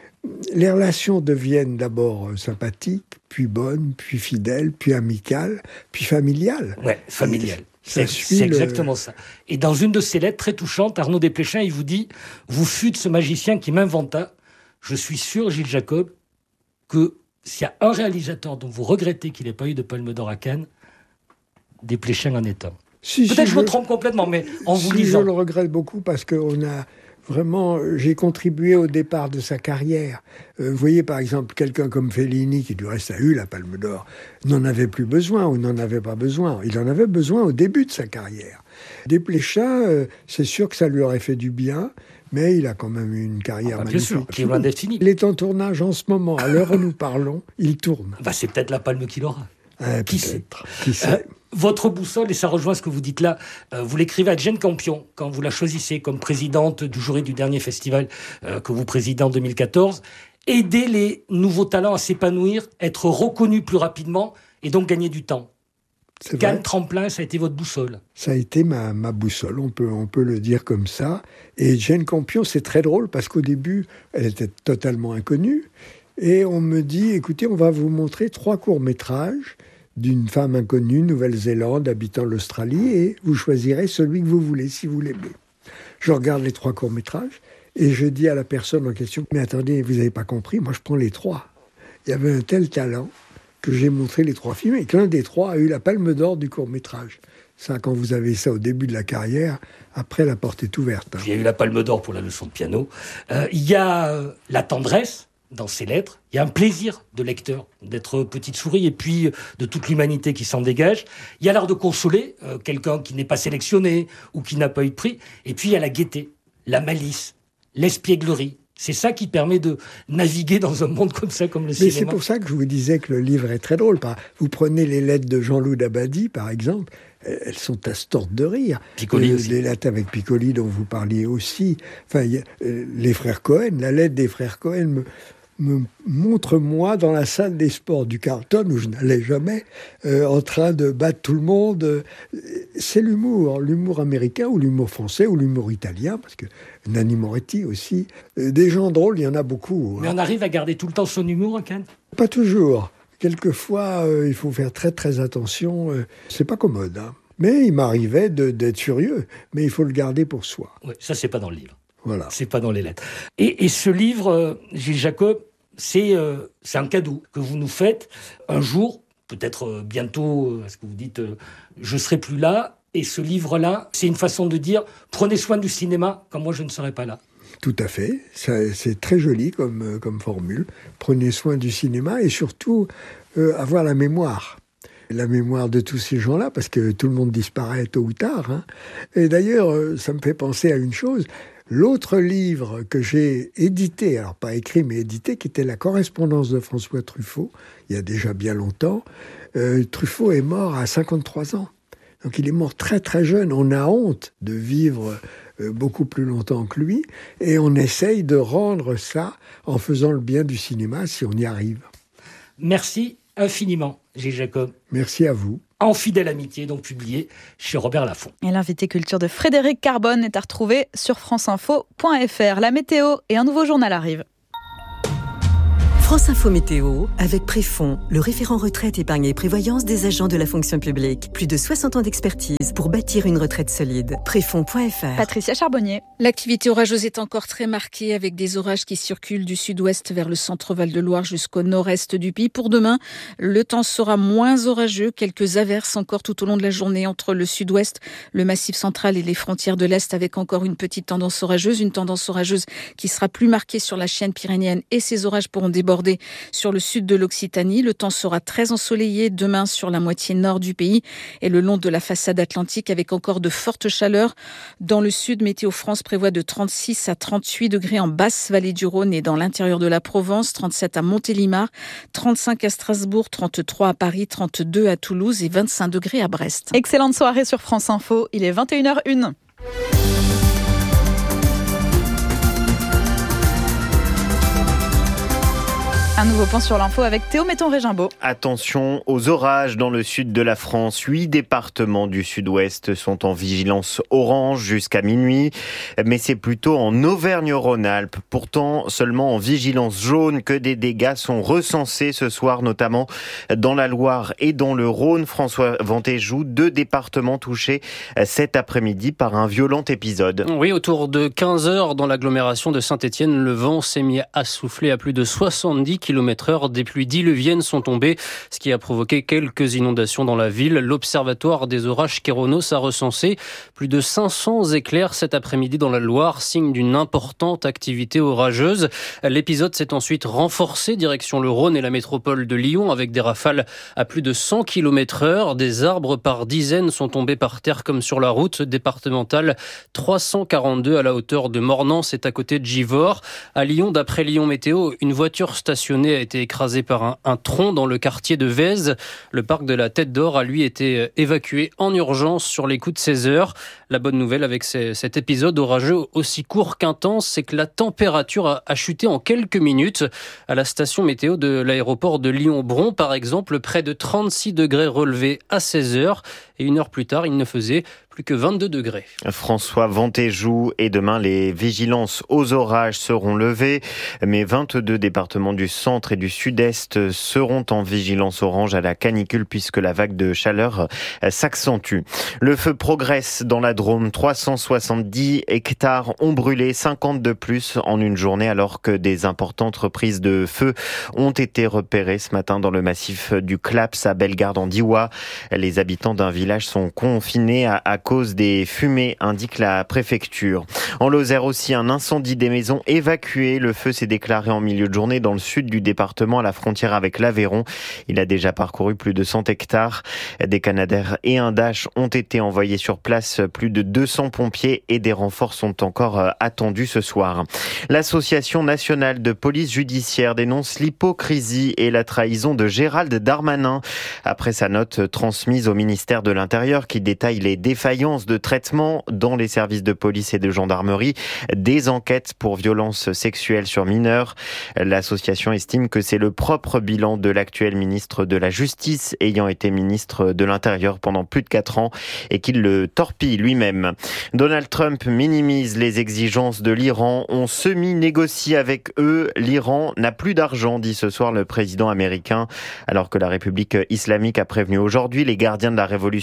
les relations deviennent d'abord sympathiques, puis bonnes, puis fidèles, puis amicales, puis familiales. Ouais, familiales. C'est, c'est exactement le... ça. Et dans une de ses lettres très touchantes, Arnaud Desplechin, il vous dit « Vous fûtes ce magicien qui m'inventa. Je suis sûr, Gilles Jacob, que s'il y a un réalisateur dont vous regrettez qu'il n'ait pas eu de Palme d'Or à Cannes, Desplechin en est un. » Si, Peut-être si je, je me trompe complètement, mais en vous si lisant... Je le regrette beaucoup parce qu'on a... Vraiment, j'ai contribué au départ de sa carrière. Euh, vous voyez, par exemple, quelqu'un comme Fellini, qui du reste a eu la Palme d'Or, n'en avait plus besoin ou n'en avait pas besoin. Il en avait besoin au début de sa carrière. Desplechin, euh, c'est sûr que ça lui aurait fait du bien, mais il a quand même eu une carrière ah bah magnifique. Bien sûr, qui est loin d'être fini. Il est en tournage en ce moment. À l'heure où nous parlons, il tourne. Bah, c'est peut-être la palme qu'il aura. Euh, qui sait, qui sait. Euh, Votre boussole, et ça rejoint ce que vous dites là, euh, vous l'écrivez à Jane Campion, quand vous la choisissez comme présidente du jury du dernier festival euh, que vous présidez en deux mille quatorze. Aider les nouveaux talents à s'épanouir, être reconnus plus rapidement et donc gagner du temps. Cannes Tremplin, ça a été votre boussole. Ça a été ma, ma boussole, on peut, on peut le dire comme ça. Et Jane Campion, c'est très drôle parce qu'au début, elle était totalement inconnue. Et on me dit, écoutez, on va vous montrer trois courts-métrages d'une femme inconnue, Nouvelle-Zélande, habitant l'Australie, et vous choisirez celui que vous voulez, si vous l'aimez. Je regarde les trois courts-métrages, et je dis à la personne en question, mais attendez, vous n'avez pas compris, moi je prends les trois. Il y avait un tel talent que j'ai montré les trois films, et que l'un des trois a eu la Palme d'Or du court-métrage. Ça, quand vous avez ça au début de la carrière, après, la porte est ouverte. Hein. Il y a eu la Palme d'Or pour la leçon de piano. Euh, il y a euh, la tendresse dans ces lettres, il y a un plaisir de lecteur d'être petite souris et puis de toute l'humanité qui s'en dégage. Il y a l'art de consoler euh, quelqu'un qui n'est pas sélectionné ou qui n'a pas eu de prix. Et puis il y a la gaieté, la malice, l'espièglerie. C'est ça qui permet de naviguer dans un monde comme ça, comme le Mais cinéma. Mais c'est pour ça que je vous disais que le livre est très drôle. Vous prenez les lettres de Jean-Loup Dabadi, par exemple, elles sont à se tordre de rire. Piccoli aussi. Les lettres avec Piccoli dont vous parliez aussi. Enfin, y a, euh, les frères Cohen, la lettre des frères Cohen me... me montre moi dans la salle des sports du Carlton, où je n'allais jamais, euh, en train de battre tout le monde. C'est l'humour, l'humour américain ou l'humour français ou l'humour italien, parce que Nanni Moretti aussi. Euh, des gens drôles, il y en a beaucoup. Mais hein. on arrive à garder tout le temps son humour, Cannes ? Pas toujours. Quelquefois, euh, il faut faire très très attention. Euh, c'est pas commode. Hein. Mais il m'arrivait de, d'être furieux, mais il faut le garder pour soi. Ouais, ça, c'est pas dans le livre. Voilà. C'est pas dans les lettres. Et, et ce livre, euh, Gilles Jacob, c'est, euh, c'est un cadeau que vous nous faites un jour, peut-être euh, bientôt, euh, parce que vous dites euh, « je serai plus là ». Et ce livre-là, c'est une façon de dire « prenez soin du cinéma quand moi je ne serai pas là ». Tout à fait. Ça, c'est très joli comme, comme formule. Prenez soin du cinéma et surtout euh, avoir la mémoire. La mémoire de tous ces gens-là, parce que tout le monde disparaît tôt ou tard. Hein. Et d'ailleurs, euh, ça me fait penser à une chose. L'autre livre que j'ai édité, alors pas écrit mais édité, qui était La correspondance de François Truffaut, il y a déjà bien longtemps, euh, Truffaut est mort à cinquante-trois ans. Donc il est mort très très jeune. On a honte de vivre euh, beaucoup plus longtemps que lui et on essaye de rendre ça en faisant le bien du cinéma si on y arrive. Merci infiniment, Gilles Jacob. Merci à vous. En fidèle amitié, donc publié chez Robert Laffont. Et l'invité culture de Frédéric Carbone est à retrouver sur franceinfo point f r. La météo et un nouveau journal arrivent. France Info Météo, avec Préfond, le référent retraite, épargne et prévoyance des agents de la fonction publique. Plus de soixante ans d'expertise pour bâtir une retraite solide. Préfond point f r. Patricia Charbonnier. L'activité orageuse est encore très marquée avec des orages qui circulent du sud-ouest vers le centre Val-de-Loire jusqu'au nord-est du pays. Pour demain, le temps sera moins orageux. Quelques averses encore tout au long de la journée entre le sud-ouest, le massif central et les frontières de l'est avec encore une petite tendance orageuse. Une tendance orageuse qui sera plus marquée sur la chaîne pyrénéenne et ces orages pourront déborder sur le sud de l'Occitanie. Le temps sera très ensoleillé demain sur la moitié nord du pays et le long de la façade atlantique avec encore de fortes chaleurs. Dans le sud, Météo France prévoit de trente-six à trente-huit degrés en basse vallée du Rhône et dans l'intérieur de la Provence, trente-sept à Montélimar, trente-cinq à Strasbourg, trente-trois à Paris, trente-deux à Toulouse et vingt-cinq degrés à Brest. Excellente soirée sur France Info, il est vingt et une heures une. Un nouveau point sur l'info avec Théo Metton-Régimbaud. Attention aux orages dans le sud de la France. Huit départements du sud-ouest sont en vigilance orange jusqu'à minuit. Mais c'est plutôt en Auvergne-Rhône-Alpes. Pourtant, seulement en vigilance jaune que des dégâts sont recensés ce soir, notamment dans la Loire et dans le Rhône. François Ventéjou, deux départements touchés cet après-midi par un violent épisode. Oui, autour de quinze heures dans l'agglomération de Saint-Étienne, le vent s'est mis à souffler à plus de soixante-dix kilomètres heure. Des pluies diluviennes sont tombées, ce qui a provoqué quelques inondations dans la ville. L'Observatoire des orages Kéronos a recensé plus de cinq cents éclairs cet après-midi dans la Loire, signe d'une importante activité orageuse. L'épisode s'est ensuite renforcé direction le Rhône et la métropole de Lyon avec des rafales à plus de cent kilomètres heure. Des arbres par dizaines sont tombés par terre comme sur la route départementale trois cent quarante-deux à la hauteur de Mornan, c'est à côté de Givors. À Lyon, d'après Lyon Météo, une voiture stationnée a été écrasé par un, un tronc dans le quartier de Vèze. Le parc de la Tête d'Or a lui été évacué en urgence sur les coups de seize heures. La bonne nouvelle avec ces, cet épisode orageux aussi court qu'intense, c'est que la température a, a chuté en quelques minutes. À la station météo de l'aéroport de Lyon-Bron, par exemple, près de trente-six degrés relevés à seize heures. Et une heure plus tard, il ne faisait plus que vingt-deux degrés. François Ventéjou, et demain, les vigilances aux orages seront levées, mais vingt-deux départements du centre et du sud-est seront en vigilance orange à la canicule puisque la vague de chaleur s'accentue. Le feu progresse dans la Drôme. trois cent soixante-dix hectares ont brûlé, cinquante de plus en une journée, alors que des importantes reprises de feu ont été repérées ce matin dans le massif du Claps à Bellegarde en Diois. Les habitants d'un village sont confinés à, à cause des fumées, indique la préfecture. En Lozère aussi, un incendie des maisons évacuées. Le feu s'est déclaré en milieu de journée dans le sud du département, à la frontière avec l'Aveyron. Il a déjà parcouru plus de cent hectares. Des Canadair et un Dash ont été envoyés sur place. Plus de deux cents pompiers et des renforts sont encore attendus ce soir. L'Association nationale de police judiciaire dénonce l'hypocrisie et la trahison de Gérald Darmanin après sa note transmise au ministère de l'Intérieur qui détaille les défaillances de traitement dans les services de police et de gendarmerie des enquêtes pour violences sexuelles sur mineurs. L'association estime que c'est le propre bilan de l'actuel ministre de la Justice ayant été ministre de l'Intérieur pendant plus de quatre ans et qu'il le torpille lui-même. Donald Trump minimise les exigences de l'Iran. On semi-négocie avec eux. L'Iran n'a plus d'argent, dit ce soir le président américain, alors que la République islamique a prévenu aujourd'hui les gardiens de la révolution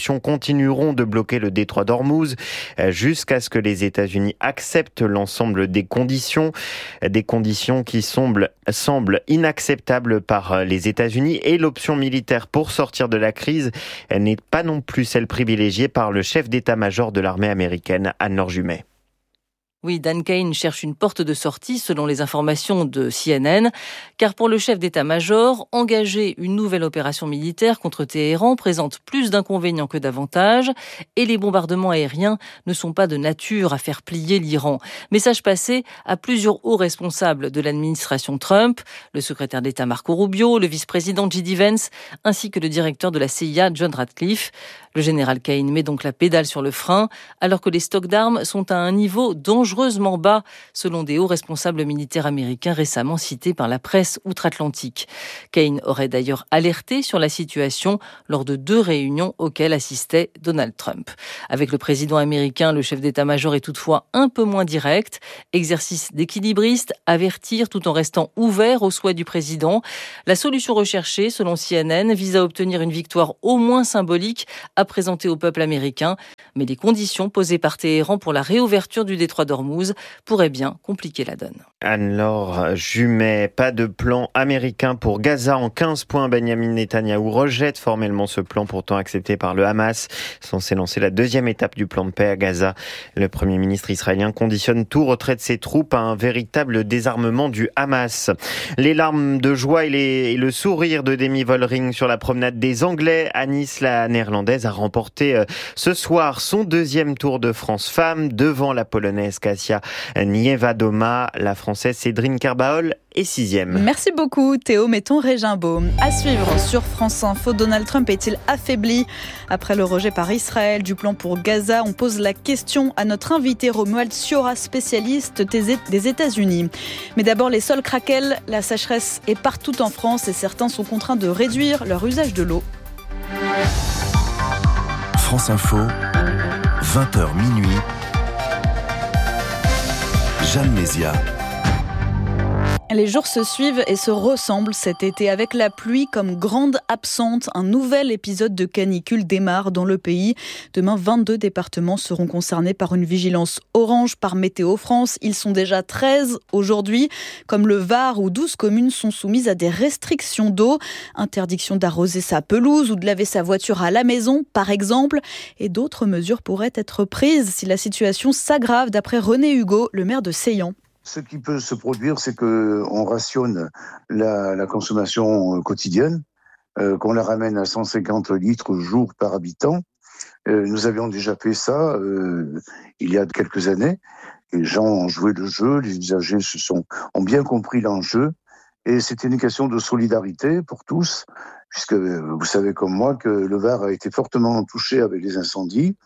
sanctions continueront de bloquer le détroit d'Ormuz jusqu'à ce que les États-Unis acceptent l'ensemble des conditions, des conditions qui semblent, semblent inacceptables par les États-Unis, et l'option militaire pour sortir de la crise n'est pas non plus celle privilégiée par le chef d'état-major de l'armée américaine, Anne-Laure Jumet. Oui, Dan Kane cherche une porte de sortie selon les informations de C N N, car pour le chef d'état-major, engager une nouvelle opération militaire contre Téhéran présente plus d'inconvénients que d'avantages, et les bombardements aériens ne sont pas de nature à faire plier l'Iran. Message passé à plusieurs hauts responsables de l'administration Trump, le secrétaire d'État Marco Rubio, le vice-président J D Vance, ainsi que le directeur de la C I A John Ratcliffe. Le général Kane met donc la pédale sur le frein, alors que les stocks d'armes sont à un niveau dangereusement bas, selon des hauts responsables militaires américains récemment cités par la presse outre-Atlantique. Kane aurait d'ailleurs alerté sur la situation lors de deux réunions auxquelles assistait Donald Trump. Avec le président américain, le chef d'état-major est toutefois un peu moins direct. Exercice d'équilibriste, avertir tout en restant ouvert aux souhaits du président. La solution recherchée, selon C N N, vise à obtenir une victoire au moins symbolique à présenter au peuple américain. Mais les conditions posées par Téhéran pour la réouverture du détroit d'Ormuz pourraient bien compliquer la donne. Anne-Laure Jumet, pas de plan américain pour Gaza en quinze points. Benjamin Netanyahou rejette formellement ce plan pourtant accepté par le Hamas, censé lancer la deuxième étape du plan de paix à Gaza. Le Premier ministre israélien conditionne tout retrait de ses troupes à un véritable désarmement du Hamas. Les larmes de joie et, les, et le sourire de Demi Vollering sur la promenade des Anglais à Nice. La néerlandaise a remporté ce soir son deuxième Tour de France femmes devant la polonaise Kasia Niewiadoma. La française Cédrine Carbaol est sixième. Merci beaucoup Théo, mettons Régimbaud. À suivre sur France Info, Donald Trump est-il affaibli après le rejet par Israël du plan pour Gaza? On pose la question à notre invité Romuald Siora, spécialiste des États-Unis. Mais d'abord les sols craquellent, la sécheresse est partout en France et certains sont contraints de réduire leur usage de l'eau. France Info, vingt heures minuit. Jeanne Mézia. Les jours se suivent et se ressemblent cet été avec la pluie comme grande absente. Un nouvel épisode de canicule démarre dans le pays. Demain, vingt-deux départements seront concernés par une vigilance orange par Météo France. Ils sont déjà treize aujourd'hui, comme le Var où douze communes sont soumises à des restrictions d'eau. Interdiction d'arroser sa pelouse ou de laver sa voiture à la maison, par exemple. Et d'autres mesures pourraient être prises si la situation s'aggrave, d'après René Hugo, le maire de Seillan. Ce qui peut se produire, c'est qu'on rationne la, la consommation quotidienne, euh, qu'on la ramène à cent cinquante litres jour par habitant. Euh, nous avions déjà fait ça euh, il y a quelques années. Les gens ont joué le jeu, les usagers se sont, ont bien compris l'enjeu. Et c'était une question de solidarité pour tous, puisque vous savez comme moi que le Var a été fortement touché avec les incendies.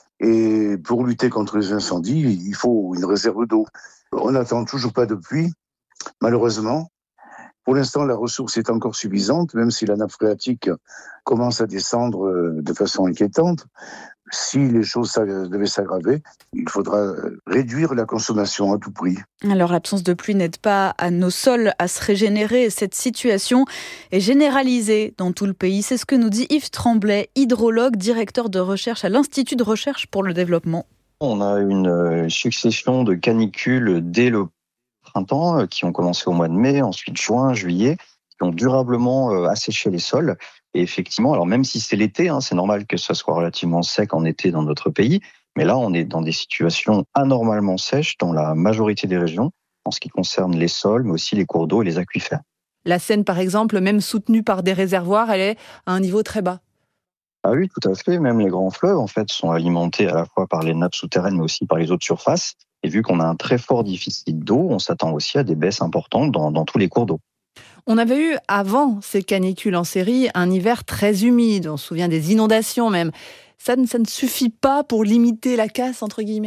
Et pour lutter contre les incendies, il faut une réserve d'eau. On n'attend toujours pas de pluie, malheureusement. Pour l'instant, la ressource est encore suffisante, même si la nappe phréatique commence à descendre de façon inquiétante. Si les choses devaient s'aggraver, il faudra réduire la consommation à tout prix. Alors l'absence de pluie n'aide pas à nos sols à se régénérer. Cette situation est généralisée dans tout le pays. C'est ce que nous dit Yves Tremblay, hydrologue, directeur de recherche à l'Institut de recherche pour le développement. On a une succession de canicules dès le printemps qui ont commencé au mois de mai, ensuite juin, juillet, qui ont durablement asséché les sols. Et effectivement, alors même si c'est l'été, hein, c'est normal que ce soit relativement sec en été dans notre pays, mais là on est dans des situations anormalement sèches dans la majorité des régions, en ce qui concerne les sols, mais aussi les cours d'eau et les aquifères. La Seine, par exemple, même soutenue par des réservoirs, elle est à un niveau très bas. Ah oui, tout à fait. Même les grands fleuves, en fait, sont alimentés à la fois par les nappes souterraines, mais aussi par les eaux de surface. Et vu qu'on a un très fort déficit d'eau, on s'attend aussi à des baisses importantes dans, dans tous les cours d'eau. On avait eu, avant ces canicules en série, un hiver très humide. On se souvient des inondations même. Ça, ça ne suffit pas pour limiter la casse, entre guillemets ?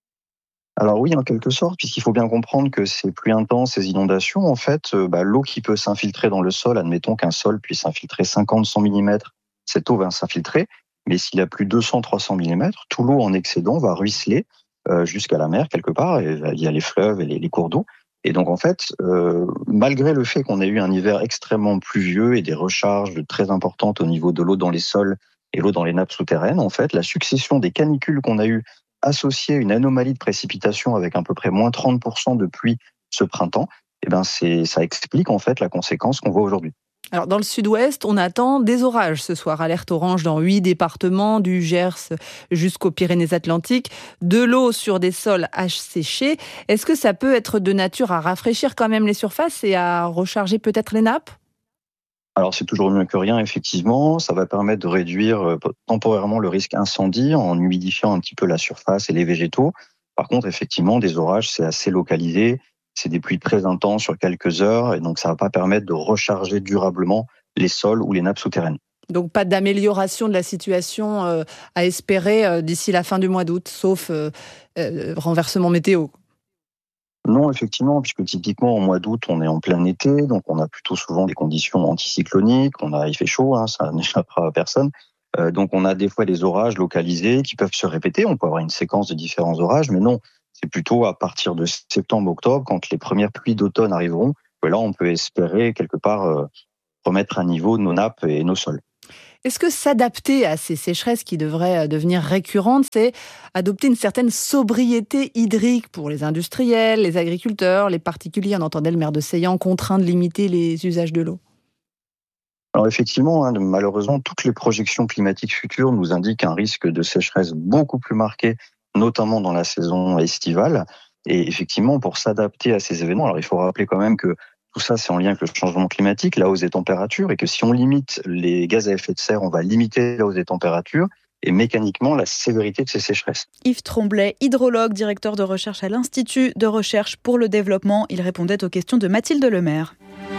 Alors oui, en quelque sorte, puisqu'il faut bien comprendre que ces pluies intenses, ces inondations, en fait, euh, bah, l'eau qui peut s'infiltrer dans le sol, admettons qu'un sol puisse infiltrer cinquante à cent millimètres, cette eau va s'infiltrer, mais s'il a plus de deux cents à trois cents millimètres, tout l'eau en excédent va ruisseler euh, jusqu'à la mer quelque part, et il y a les fleuves et les, les cours d'eau. Et donc en fait, euh, malgré le fait qu'on ait eu un hiver extrêmement pluvieux et des recharges très importantes au niveau de l'eau dans les sols et l'eau dans les nappes souterraines, en fait, la succession des canicules qu'on a eues associée à une anomalie de précipitation avec à peu près moins trente pour cent de pluie ce printemps, eh ben c'est, ça explique en fait la conséquence qu'on voit aujourd'hui. Alors, dans le sud-ouest, on attend des orages ce soir. Alerte orange dans huit départements, du Gers jusqu'aux Pyrénées-Atlantiques. De l'eau sur des sols asséchés. Est-ce que ça peut être de nature à rafraîchir quand même les surfaces et à recharger peut-être les nappes ? Alors, c'est toujours mieux que rien, effectivement. Ça va permettre de réduire temporairement le risque incendie en humidifiant un petit peu la surface et les végétaux. Par contre, effectivement, des orages, c'est assez localisé. C'est des pluies très intenses sur quelques heures et donc ça ne va pas permettre de recharger durablement les sols ou les nappes souterraines. Donc pas d'amélioration de la situation euh, à espérer euh, d'ici la fin du mois d'août, sauf euh, euh, renversement météo. Non, effectivement, puisque typiquement au mois d'août, on est en plein été, donc on a plutôt souvent des conditions anticycloniques, on a, il fait chaud, hein, ça n'échappera à personne. Euh, donc on a des fois des orages localisés qui peuvent se répéter, on peut avoir une séquence de différents orages, mais non, c'est plutôt à partir de septembre-octobre, quand les premières pluies d'automne arriveront, que là on peut espérer quelque part euh, remettre à niveau nos nappes et nos sols. Est-ce que s'adapter à ces sécheresses qui devraient devenir récurrentes, c'est adopter une certaine sobriété hydrique pour les industriels, les agriculteurs, les particuliers? On entendait le maire de Seillan contraint de limiter les usages de l'eau. Alors effectivement, hein, malheureusement, toutes les projections climatiques futures nous indiquent un risque de sécheresse beaucoup plus marqué, notamment dans la saison estivale. Et effectivement, pour s'adapter à ces événements, alors il faut rappeler quand même que tout ça, c'est en lien avec le changement climatique, la hausse des températures, et que si on limite les gaz à effet de serre, on va limiter la hausse des températures et mécaniquement la sévérité de ces sécheresses. Yves Tremblay, hydrologue, directeur de recherche à l'Institut de recherche pour le développement. Il répondait aux questions de Mathilde Lemaire.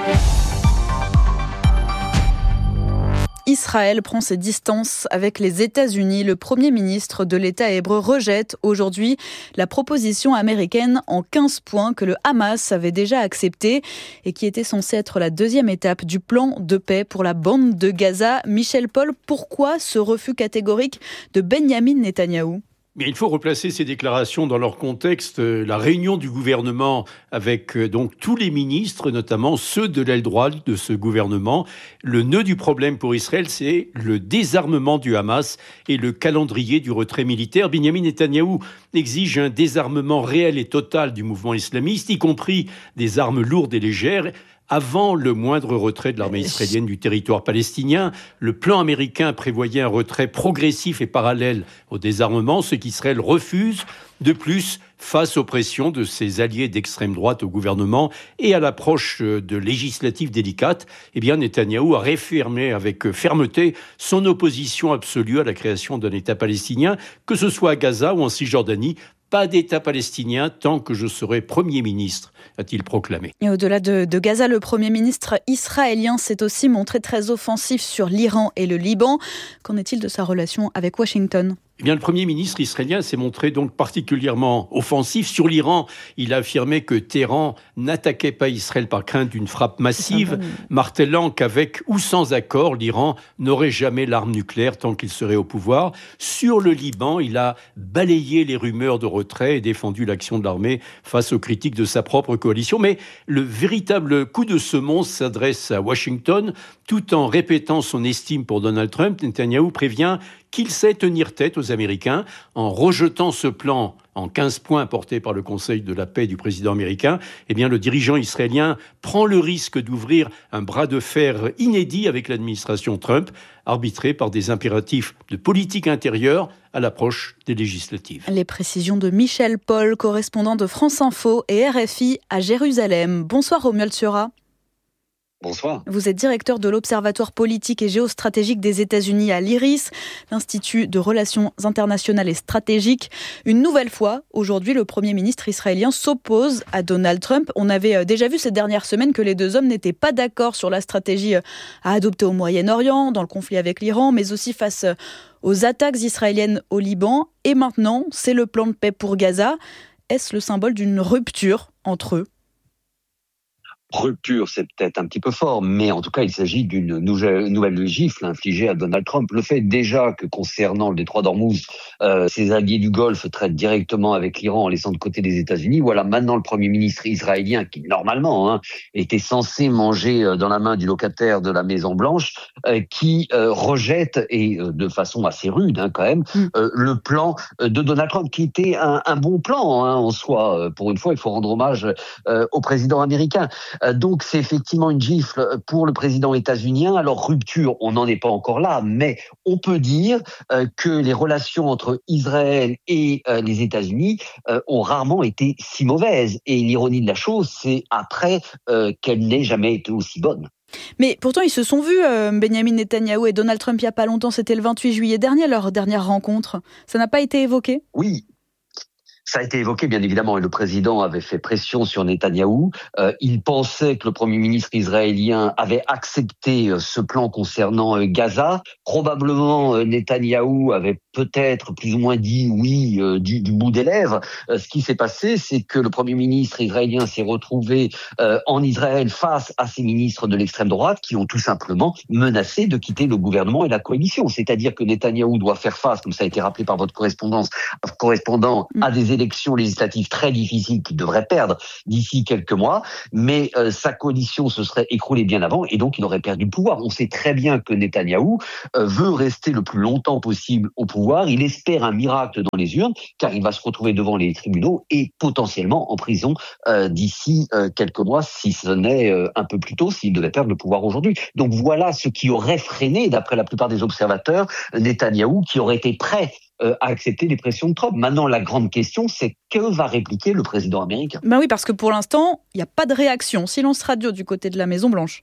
Israël prend ses distances avec les États-Unis. Le Premier ministre de l'État hébreu rejette aujourd'hui la proposition américaine en quinze points que le Hamas avait déjà acceptée et qui était censée être la deuxième étape du plan de paix pour la bande de Gaza. Michel Paul, pourquoi ce refus catégorique de Benyamin Netanyahou ? Mais il faut replacer ces déclarations dans leur contexte. La réunion du gouvernement avec donc tous les ministres, notamment ceux de l'aile droite de ce gouvernement. Le nœud du problème pour Israël, c'est le désarmement du Hamas et le calendrier du retrait militaire. Benyamin Netanyahou exige un désarmement réel et total du mouvement islamiste, y compris des armes lourdes et légères, avant le moindre retrait de l'armée israélienne du territoire palestinien. Le plan américain prévoyait un retrait progressif et parallèle au désarmement, ce qu'Israël refuse. De plus, face aux pressions de ses alliés d'extrême droite au gouvernement et à l'approche de législatives délicates, eh bien Netanyahou a réaffirmé avec fermeté son opposition absolue à la création d'un État palestinien, que ce soit à Gaza ou en Cisjordanie. Pas d'État palestinien tant que je serai Premier ministre, a-t-il proclamé. Et au-delà de, de Gaza, le Premier ministre israélien s'est aussi montré très offensif sur l'Iran et le Liban. Qu'en est-il de sa relation avec Washington ? Eh bien, le Premier ministre israélien s'est montré donc particulièrement offensif sur l'Iran. Il a affirmé que Téhéran n'attaquait pas Israël par crainte d'une frappe massive, martelant qu'avec ou sans accord, l'Iran n'aurait jamais l'arme nucléaire tant qu'il serait au pouvoir. Sur le Liban, il a balayé les rumeurs de retrait et défendu l'action de l'armée face aux critiques de sa propre coalition. Mais le véritable coup de semonce s'adresse à Washington. Tout en répétant son estime pour Donald Trump, Netanyahou prévient qu'il sait tenir tête aux Américains en rejetant ce plan en quinze points porté par le Conseil de la paix du président américain. Eh bien, le dirigeant israélien prend le risque d'ouvrir un bras de fer inédit avec l'administration Trump, arbitré par des impératifs de politique intérieure à l'approche des législatives. Les précisions de Michel Paul, correspondant de France Info et R F I à Jérusalem. Bonsoir Romuald Ciora. Bonsoir. Vous êtes directeur de l'Observatoire politique et géostratégique des États-Unis à l'I R I S, l'Institut de relations internationales et stratégiques. Une nouvelle fois, aujourd'hui, le Premier ministre israélien s'oppose à Donald Trump. On avait déjà vu ces dernières semaines que les deux hommes n'étaient pas d'accord sur la stratégie à adopter au Moyen-Orient, dans le conflit avec l'Iran, mais aussi face aux attaques israéliennes au Liban. Et maintenant, c'est le plan de paix pour Gaza. Est-ce le symbole d'une rupture entre eux ? rupture, c'est peut-être un petit peu fort, mais en tout cas, il s'agit d'une nouvelle, nouvelle gifle infligée à Donald Trump. Le fait déjà que concernant le détroit d'Ormuz, euh, ses alliés du Golfe traitent directement avec l'Iran en laissant de côté les États-Unis. Voilà maintenant le Premier ministre israélien qui, normalement, hein, était censé manger dans la main du locataire de la Maison-Blanche, euh, qui euh, rejette, et euh, de façon assez rude hein, quand même, euh, le plan de Donald Trump, qui était un, un bon plan hein, en soi. Pour une fois, il faut rendre hommage euh, au président américain. Donc c'est effectivement une gifle pour le président états-unien. Alors rupture, on n'en est pas encore là, mais on peut dire euh, que les relations entre Israël et euh, les États-Unis euh, ont rarement été si mauvaises. Et l'ironie de la chose, c'est après euh, qu'elle n'ait jamais été aussi bonne. Mais pourtant, ils se sont vus, euh, Benjamin Netanyahou et Donald Trump, il n'y a pas longtemps, c'était le vingt-huit juillet dernier, leur dernière rencontre. Ça n'a pas été évoqué ? Oui. Ça a été évoqué, bien évidemment, et le président avait fait pression sur Netanyahou. Euh, il pensait que le Premier ministre israélien avait accepté euh, ce plan concernant euh, Gaza. Probablement, euh, Netanyahou avait peut-être plus ou moins dit oui euh, du, du bout des lèvres. Euh, ce qui s'est passé, c'est que le Premier ministre israélien s'est retrouvé euh, en Israël face à ses ministres de l'extrême droite qui ont tout simplement menacé de quitter le gouvernement et la coalition. C'est-à-dire que Netanyahou doit faire face, comme ça a été rappelé par votre correspondance, correspondant à des élections législatives très difficiles qu'il devrait perdre d'ici quelques mois, mais euh, sa coalition se serait écroulée bien avant et donc il aurait perdu le pouvoir. On sait très bien que Netanyahou euh, veut rester le plus longtemps possible au pouvoir. Il espère un miracle dans les urnes, car il va se retrouver devant les tribunaux et potentiellement en prison euh, d'ici euh, quelques mois, si ce n'est euh, un peu plus tôt, s'il devait perdre le pouvoir aujourd'hui. Donc voilà ce qui aurait freiné, d'après la plupart des observateurs, Netanyahou, qui aurait été prêt à accepter les pressions de Trump. Maintenant, la grande question, c'est que va répliquer le président américain ? Ben oui, parce que pour l'instant, il n'y a pas de réaction. Silence radio du côté de la Maison-Blanche.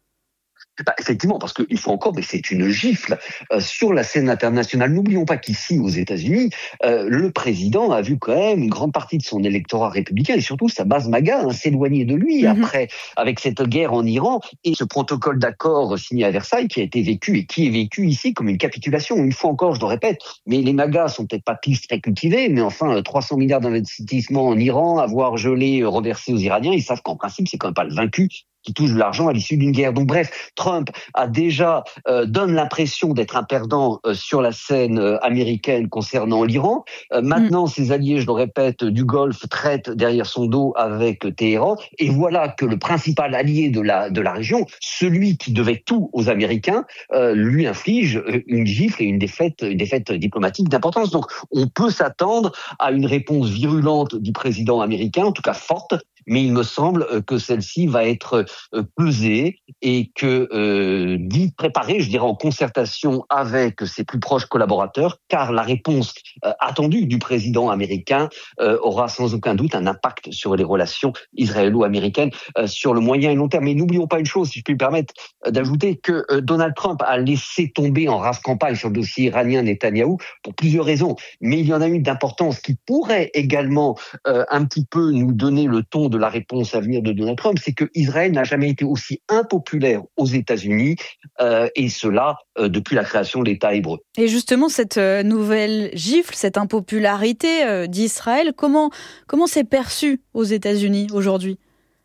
Bah, effectivement, parce qu'il faut encore, mais c'est une gifle euh, sur la scène internationale. N'oublions pas qu'ici, aux États-Unis, euh, le président a vu quand même une grande partie de son électorat républicain et surtout sa base MAGA hein, s'éloigner de lui mm-hmm. après, avec cette guerre en Iran et ce protocole d'accord signé à Versailles qui a été vécu et qui est vécu ici comme une capitulation. Une fois encore, je le répète, mais les MAGA sont peut-être pas tous très cultivés, mais enfin, trois cents milliards d'investissements en Iran, avoir gelé, reversé aux Iraniens, ils savent qu'en principe, c'est quand même pas le vaincu qui touche de l'argent à l'issue d'une guerre. Donc bref, Trump a déjà euh, donne l'impression d'être un perdant euh, sur la scène euh, américaine concernant l'Iran. Euh, maintenant, mm. ses alliés, je le répète, du Golfe traitent derrière son dos avec Téhéran. Et voilà que le principal allié de la de la région, celui qui devait tout aux Américains, euh, lui inflige une gifle et une défaite, une défaite diplomatique d'importance. Donc on peut s'attendre à une réponse virulente du président américain, en tout cas forte. Mais il me semble que celle-ci va être pesée et que euh, dit préparée, je dirais en concertation avec ses plus proches collaborateurs, car la réponse euh, attendue du président américain euh, aura sans aucun doute un impact sur les relations israélo-américaines euh, sur le moyen et long terme. Mais n'oublions pas une chose, si je puis me permettre euh, d'ajouter, que euh, Donald Trump a laissé tomber en rase campagne sur le dossier iranien Netanyahou pour plusieurs raisons. Mais il y en a une d'importance qui pourrait également euh, un petit peu nous donner le ton de la réponse à venir de Donald Trump, c'est que Israël n'a jamais été aussi impopulaire aux États-Unis, euh, et cela euh, depuis la création de l'État hébreu. Et justement, cette euh, nouvelle gifle, cette impopularité euh, d'Israël, comment comment c'est perçu aux États-Unis aujourd'hui ?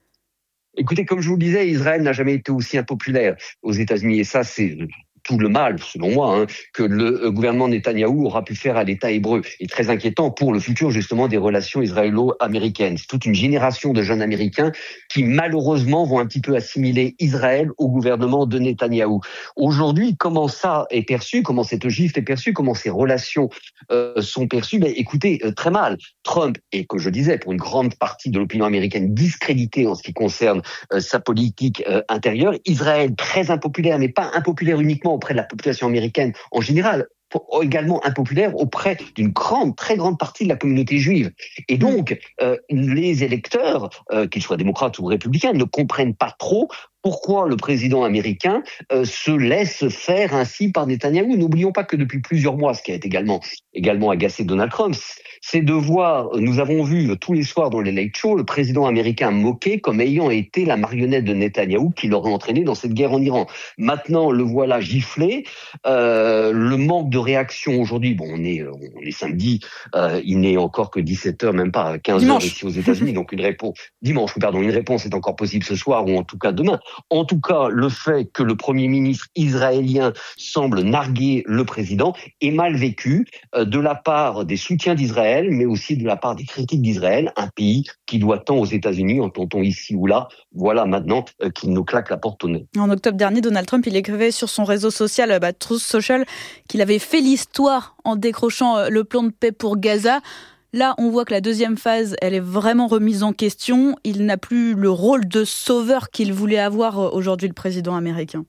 Écoutez, comme je vous le disais, Israël n'a jamais été aussi impopulaire aux États-Unis, et ça, c'est tout le mal, selon moi, hein, que le gouvernement Netanyahou aura pu faire à l'État hébreu, et très inquiétant pour le futur, justement, des relations israélo-américaines. C'est toute une génération de jeunes Américains qui, malheureusement, vont un petit peu assimiler Israël au gouvernement de Netanyahou. Aujourd'hui, comment ça est perçu, comment cette gifle est perçue, comment ces relations euh, sont perçues ? Ben, écoutez, euh, très mal. Trump est, comme je disais, pour une grande partie de l'opinion américaine, discrédité en ce qui concerne euh, sa politique euh, intérieure. Israël, très impopulaire, mais pas impopulaire uniquement auprès de la population américaine en général, également impopulaire auprès d'une grande, très grande partie de la communauté juive. Et donc, euh, les électeurs, euh, qu'ils soient démocrates ou républicains, ne comprennent pas trop pourquoi le président américain euh, se laisse faire ainsi par Netanyahou. N'oublions pas que depuis plusieurs mois, ce qui a également, également agacé Donald Trump, c'est de voir, nous avons vu tous les soirs dans les late shows, le président américain moqué comme ayant été la marionnette de Netanyahou qui l'aurait entraîné dans cette guerre en Iran. Maintenant, le voilà giflé. Euh, le manque de réaction aujourd'hui, bon, on est, on est samedi, euh, il n'est encore que dix-sept heures, même pas quinze heures ici aux États-Unis, donc une réponse, dimanche, pardon, une réponse est encore possible ce soir ou en tout cas demain. En tout cas, le fait que le Premier ministre israélien semble narguer le président est mal vécu euh, de la part des soutiens d'Israël, mais aussi de la part des critiques d'Israël, un pays qui doit tant aux États-Unis, entend-on ici ou là, voilà maintenant euh, qu'il nous claque la porte au nez. En octobre dernier, Donald Trump, il écrivait sur son réseau social, bah, Truth Social, qu'il avait fait l'histoire en décrochant le plan de paix pour Gaza. Là, on voit que la deuxième phase, elle est vraiment remise en question. Il n'a plus le rôle de sauveur qu'il voulait avoir aujourd'hui, le président américain.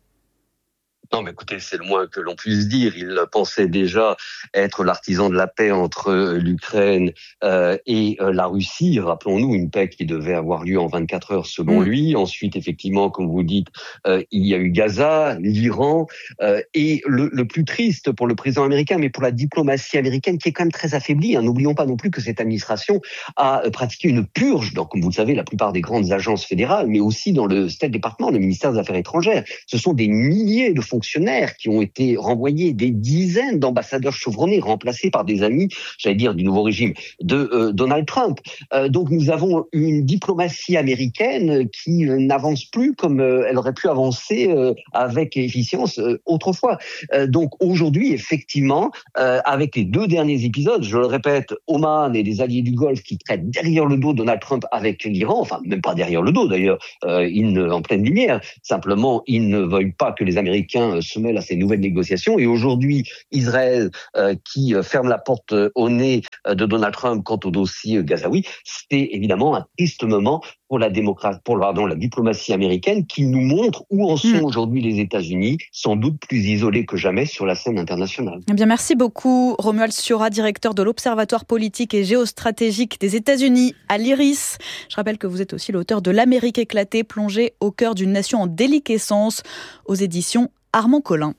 Non, mais écoutez, c'est le moins que l'on puisse dire. Il pensait déjà être l'artisan de la paix entre l'Ukraine euh, et euh, la Russie. Rappelons-nous, une paix qui devait avoir lieu en vingt-quatre heures selon mmh. lui. Ensuite, effectivement, comme vous dites, euh, il y a eu Gaza, l'Iran, euh, et le, le plus triste pour le président américain, mais pour la diplomatie américaine, qui est quand même très affaiblie. Hein. N'oublions pas non plus que cette administration a pratiqué une purge dans, comme vous le savez, la plupart des grandes agences fédérales, mais aussi dans le State Department, le ministère des Affaires étrangères. Ce sont des milliers de fonctionnaires qui ont été renvoyés, des dizaines d'ambassadeurs chevronnés remplacés par des amis, j'allais dire, du nouveau régime de euh, Donald Trump. Euh, donc nous avons une diplomatie américaine qui euh, n'avance plus comme euh, elle aurait pu avancer euh, avec efficience euh, autrefois. Euh, donc aujourd'hui, effectivement, euh, avec les deux derniers épisodes, je le répète, Oman et les alliés du Golfe qui traitent derrière le dos Donald Trump avec l'Iran, enfin même pas derrière le dos d'ailleurs, euh, ils ne, en pleine lumière, simplement ils ne veulent pas que les Américains se mêle à ces nouvelles négociations. Et aujourd'hui, Israël euh, qui ferme la porte au nez de Donald Trump quant au dossier gazaoui, c'est évidemment un triste moment pour la démocratie, pour pardon, la diplomatie américaine qui nous montre où en sont mmh. aujourd'hui les États-Unis, sans doute plus isolés que jamais sur la scène internationale. Eh bien, merci beaucoup, Romuald Siora, directeur de l'Observatoire politique et géostratégique des États-Unis à l'Iris. Je rappelle que vous êtes aussi l'auteur de L'Amérique éclatée, plongée au cœur d'une nation en déliquescence, aux éditions Armand Collin.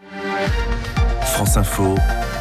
France Info,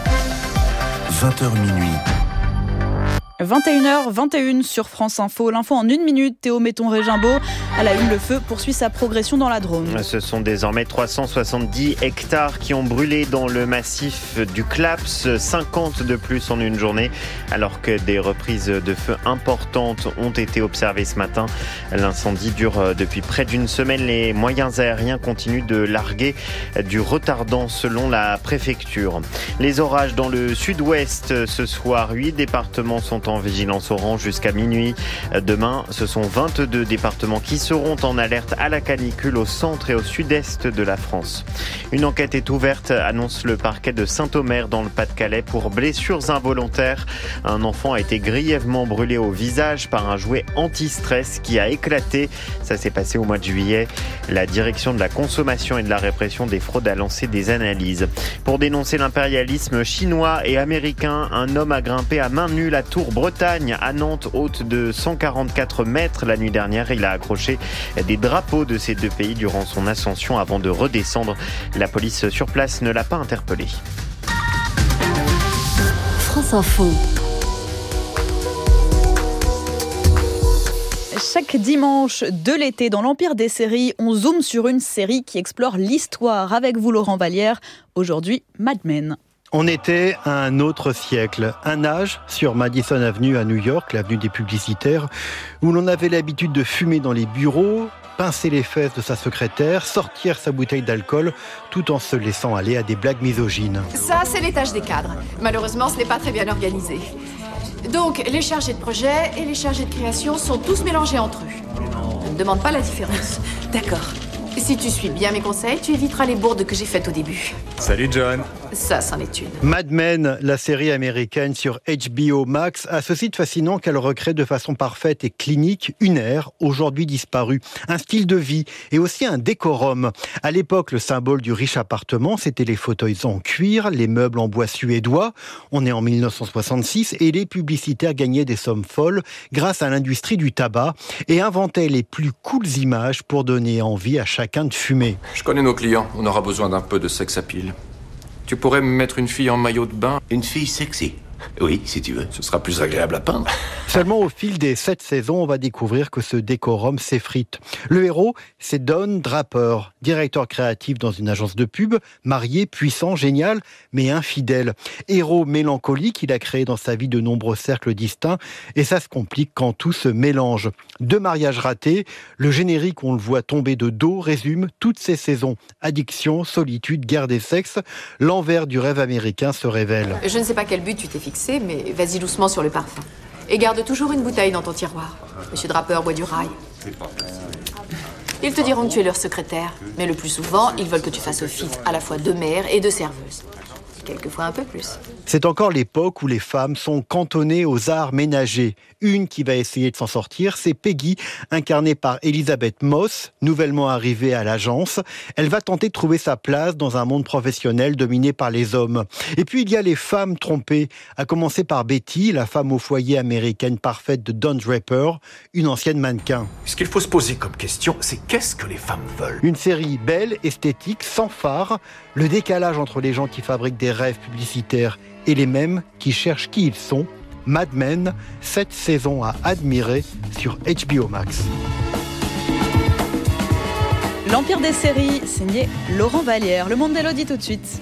vingt heures minuit. vingt et une heures vingt et une sur France Info. L'info en une minute. Théo Metton-Régimbaud. À la une, le feu poursuit sa progression dans la Drôme. Ce sont désormais trois cent soixante-dix hectares qui ont brûlé dans le massif du Claps, cinquante de plus en une journée, alors que des reprises de feu importantes ont été observées ce matin. L'incendie dure depuis près d'une semaine. Les moyens aériens continuent de larguer du retardant selon la préfecture. Les orages dans le sud-ouest ce soir. Huit départements sont en vigilance orange jusqu'à minuit. Demain, ce sont vingt-deux départements qui seront en alerte à la canicule au centre et au sud-est de la France. Une enquête est ouverte, annonce le parquet de Saint-Omer dans le Pas-de-Calais pour blessures involontaires. Un enfant a été grièvement brûlé au visage par un jouet anti-stress qui a éclaté. Ça s'est passé au mois de juillet. La direction de la consommation et de la répression des fraudes a lancé des analyses. Pour dénoncer l'impérialisme chinois et américain, un homme a grimpé à main nue la tour Bretagne à Nantes, haute de cent quarante-quatre mètres la nuit dernière. Il a accroché des drapeaux de ces deux pays durant son ascension avant de redescendre. La police sur place ne l'a pas interpellé. France Info. Chaque dimanche de l'été, dans l'Empire des séries, on zoome sur une série qui explore l'histoire. Avec vous, Laurent Vallière. Aujourd'hui, Mad Men. On était à un autre siècle, un âge sur Madison Avenue à New York, l'avenue des publicitaires, où l'on avait l'habitude de fumer dans les bureaux, pincer les fesses de sa secrétaire, sortir sa bouteille d'alcool, tout en se laissant aller à des blagues misogynes. Ça, c'est l'étage des cadres. Malheureusement, ce n'est pas très bien organisé. Donc, les chargés de projet et les chargés de création sont tous mélangés entre eux. Ne me demande pas la différence. D'accord. Si tu suis bien mes conseils, tu éviteras les bourdes que j'ai faites au début. Salut John. Ça, c'en est une. Mad Men, la série américaine sur H B O Max, a ce site fascinant qu'elle recrée de façon parfaite et clinique une ère aujourd'hui disparue, un style de vie et aussi un décorum. À l'époque, le symbole du riche appartement, c'était les fauteuils en cuir, les meubles en bois suédois. On est en mille neuf cent soixante-six et les publicitaires gagnaient des sommes folles grâce à l'industrie du tabac et inventaient les plus cooles images pour donner envie à chacun de fumer. Je connais nos clients, on aura besoin d'un peu de sex appeal. Tu pourrais me mettre une fille en maillot de bain? Une fille sexy? Oui, si tu veux. Ce sera plus agréable à peindre. Seulement au fil des sept saisons, on va découvrir que ce décorum s'effrite. Le héros, c'est Don Draper, directeur créatif dans une agence de pub, marié, puissant, génial, mais infidèle. Héros mélancolique, il a créé dans sa vie de nombreux cercles distincts, et ça se complique quand tout se mélange. Deux mariages ratés, le générique où on le voit tomber de dos résume toutes ces saisons. Addiction, solitude, guerre des sexes, l'envers du rêve américain se révèle. Je ne sais pas quel but tu t'es fixé, mais vas-y doucement sur le parfum. Et garde toujours une bouteille dans ton tiroir. Monsieur Draper boit du rail. Ils te diront que tu es leur secrétaire, mais le plus souvent, ils veulent que tu fasses office à la fois de mère et de serveuse. Quelquefois un peu plus. C'est encore l'époque où les femmes sont cantonnées aux arts ménagers. Une qui va essayer de s'en sortir, c'est Peggy, incarnée par Elisabeth Moss, nouvellement arrivée à l'agence. Elle va tenter de trouver sa place dans un monde professionnel dominé par les hommes. Et puis il y a les femmes trompées, à commencer par Betty, la femme au foyer américaine parfaite de Don Draper, une ancienne mannequin. Ce qu'il faut se poser comme question, c'est qu'est-ce que les femmes veulent? Une série belle, esthétique, sans phare, le décalage entre les gens qui fabriquent des rêves publicitaires et les mêmes qui cherchent qui ils sont. Mad Men, sept saisons à admirer sur H B O Max. L'Empire des séries, signé Laurent Vallière. Le monde d'Élodie tout de suite.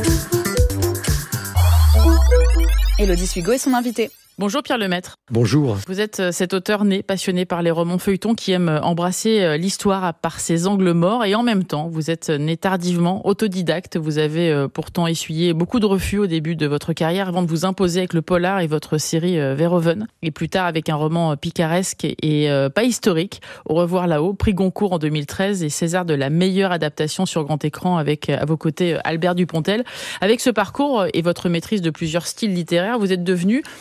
Élodie Suigo est son invitée. Bonjour Pierre Lemaître. Bonjour. Vous êtes cet auteur né, passionné par les romans feuilletons, qui aime embrasser l'histoire par ses angles morts, et en même temps, vous êtes né tardivement, autodidacte. Vous avez pourtant essuyé beaucoup de refus au début de votre carrière avant de vous imposer avec le polar et votre série Verhoeven, et plus tard avec un roman picaresque et pas historique, Au revoir là-haut, prix Goncourt en deux mille treize et César de la meilleure adaptation sur grand écran avec à vos côtés Albert Dupontel. Avec ce parcours et votre maîtrise de plusieurs styles littéraires, vous êtes devenu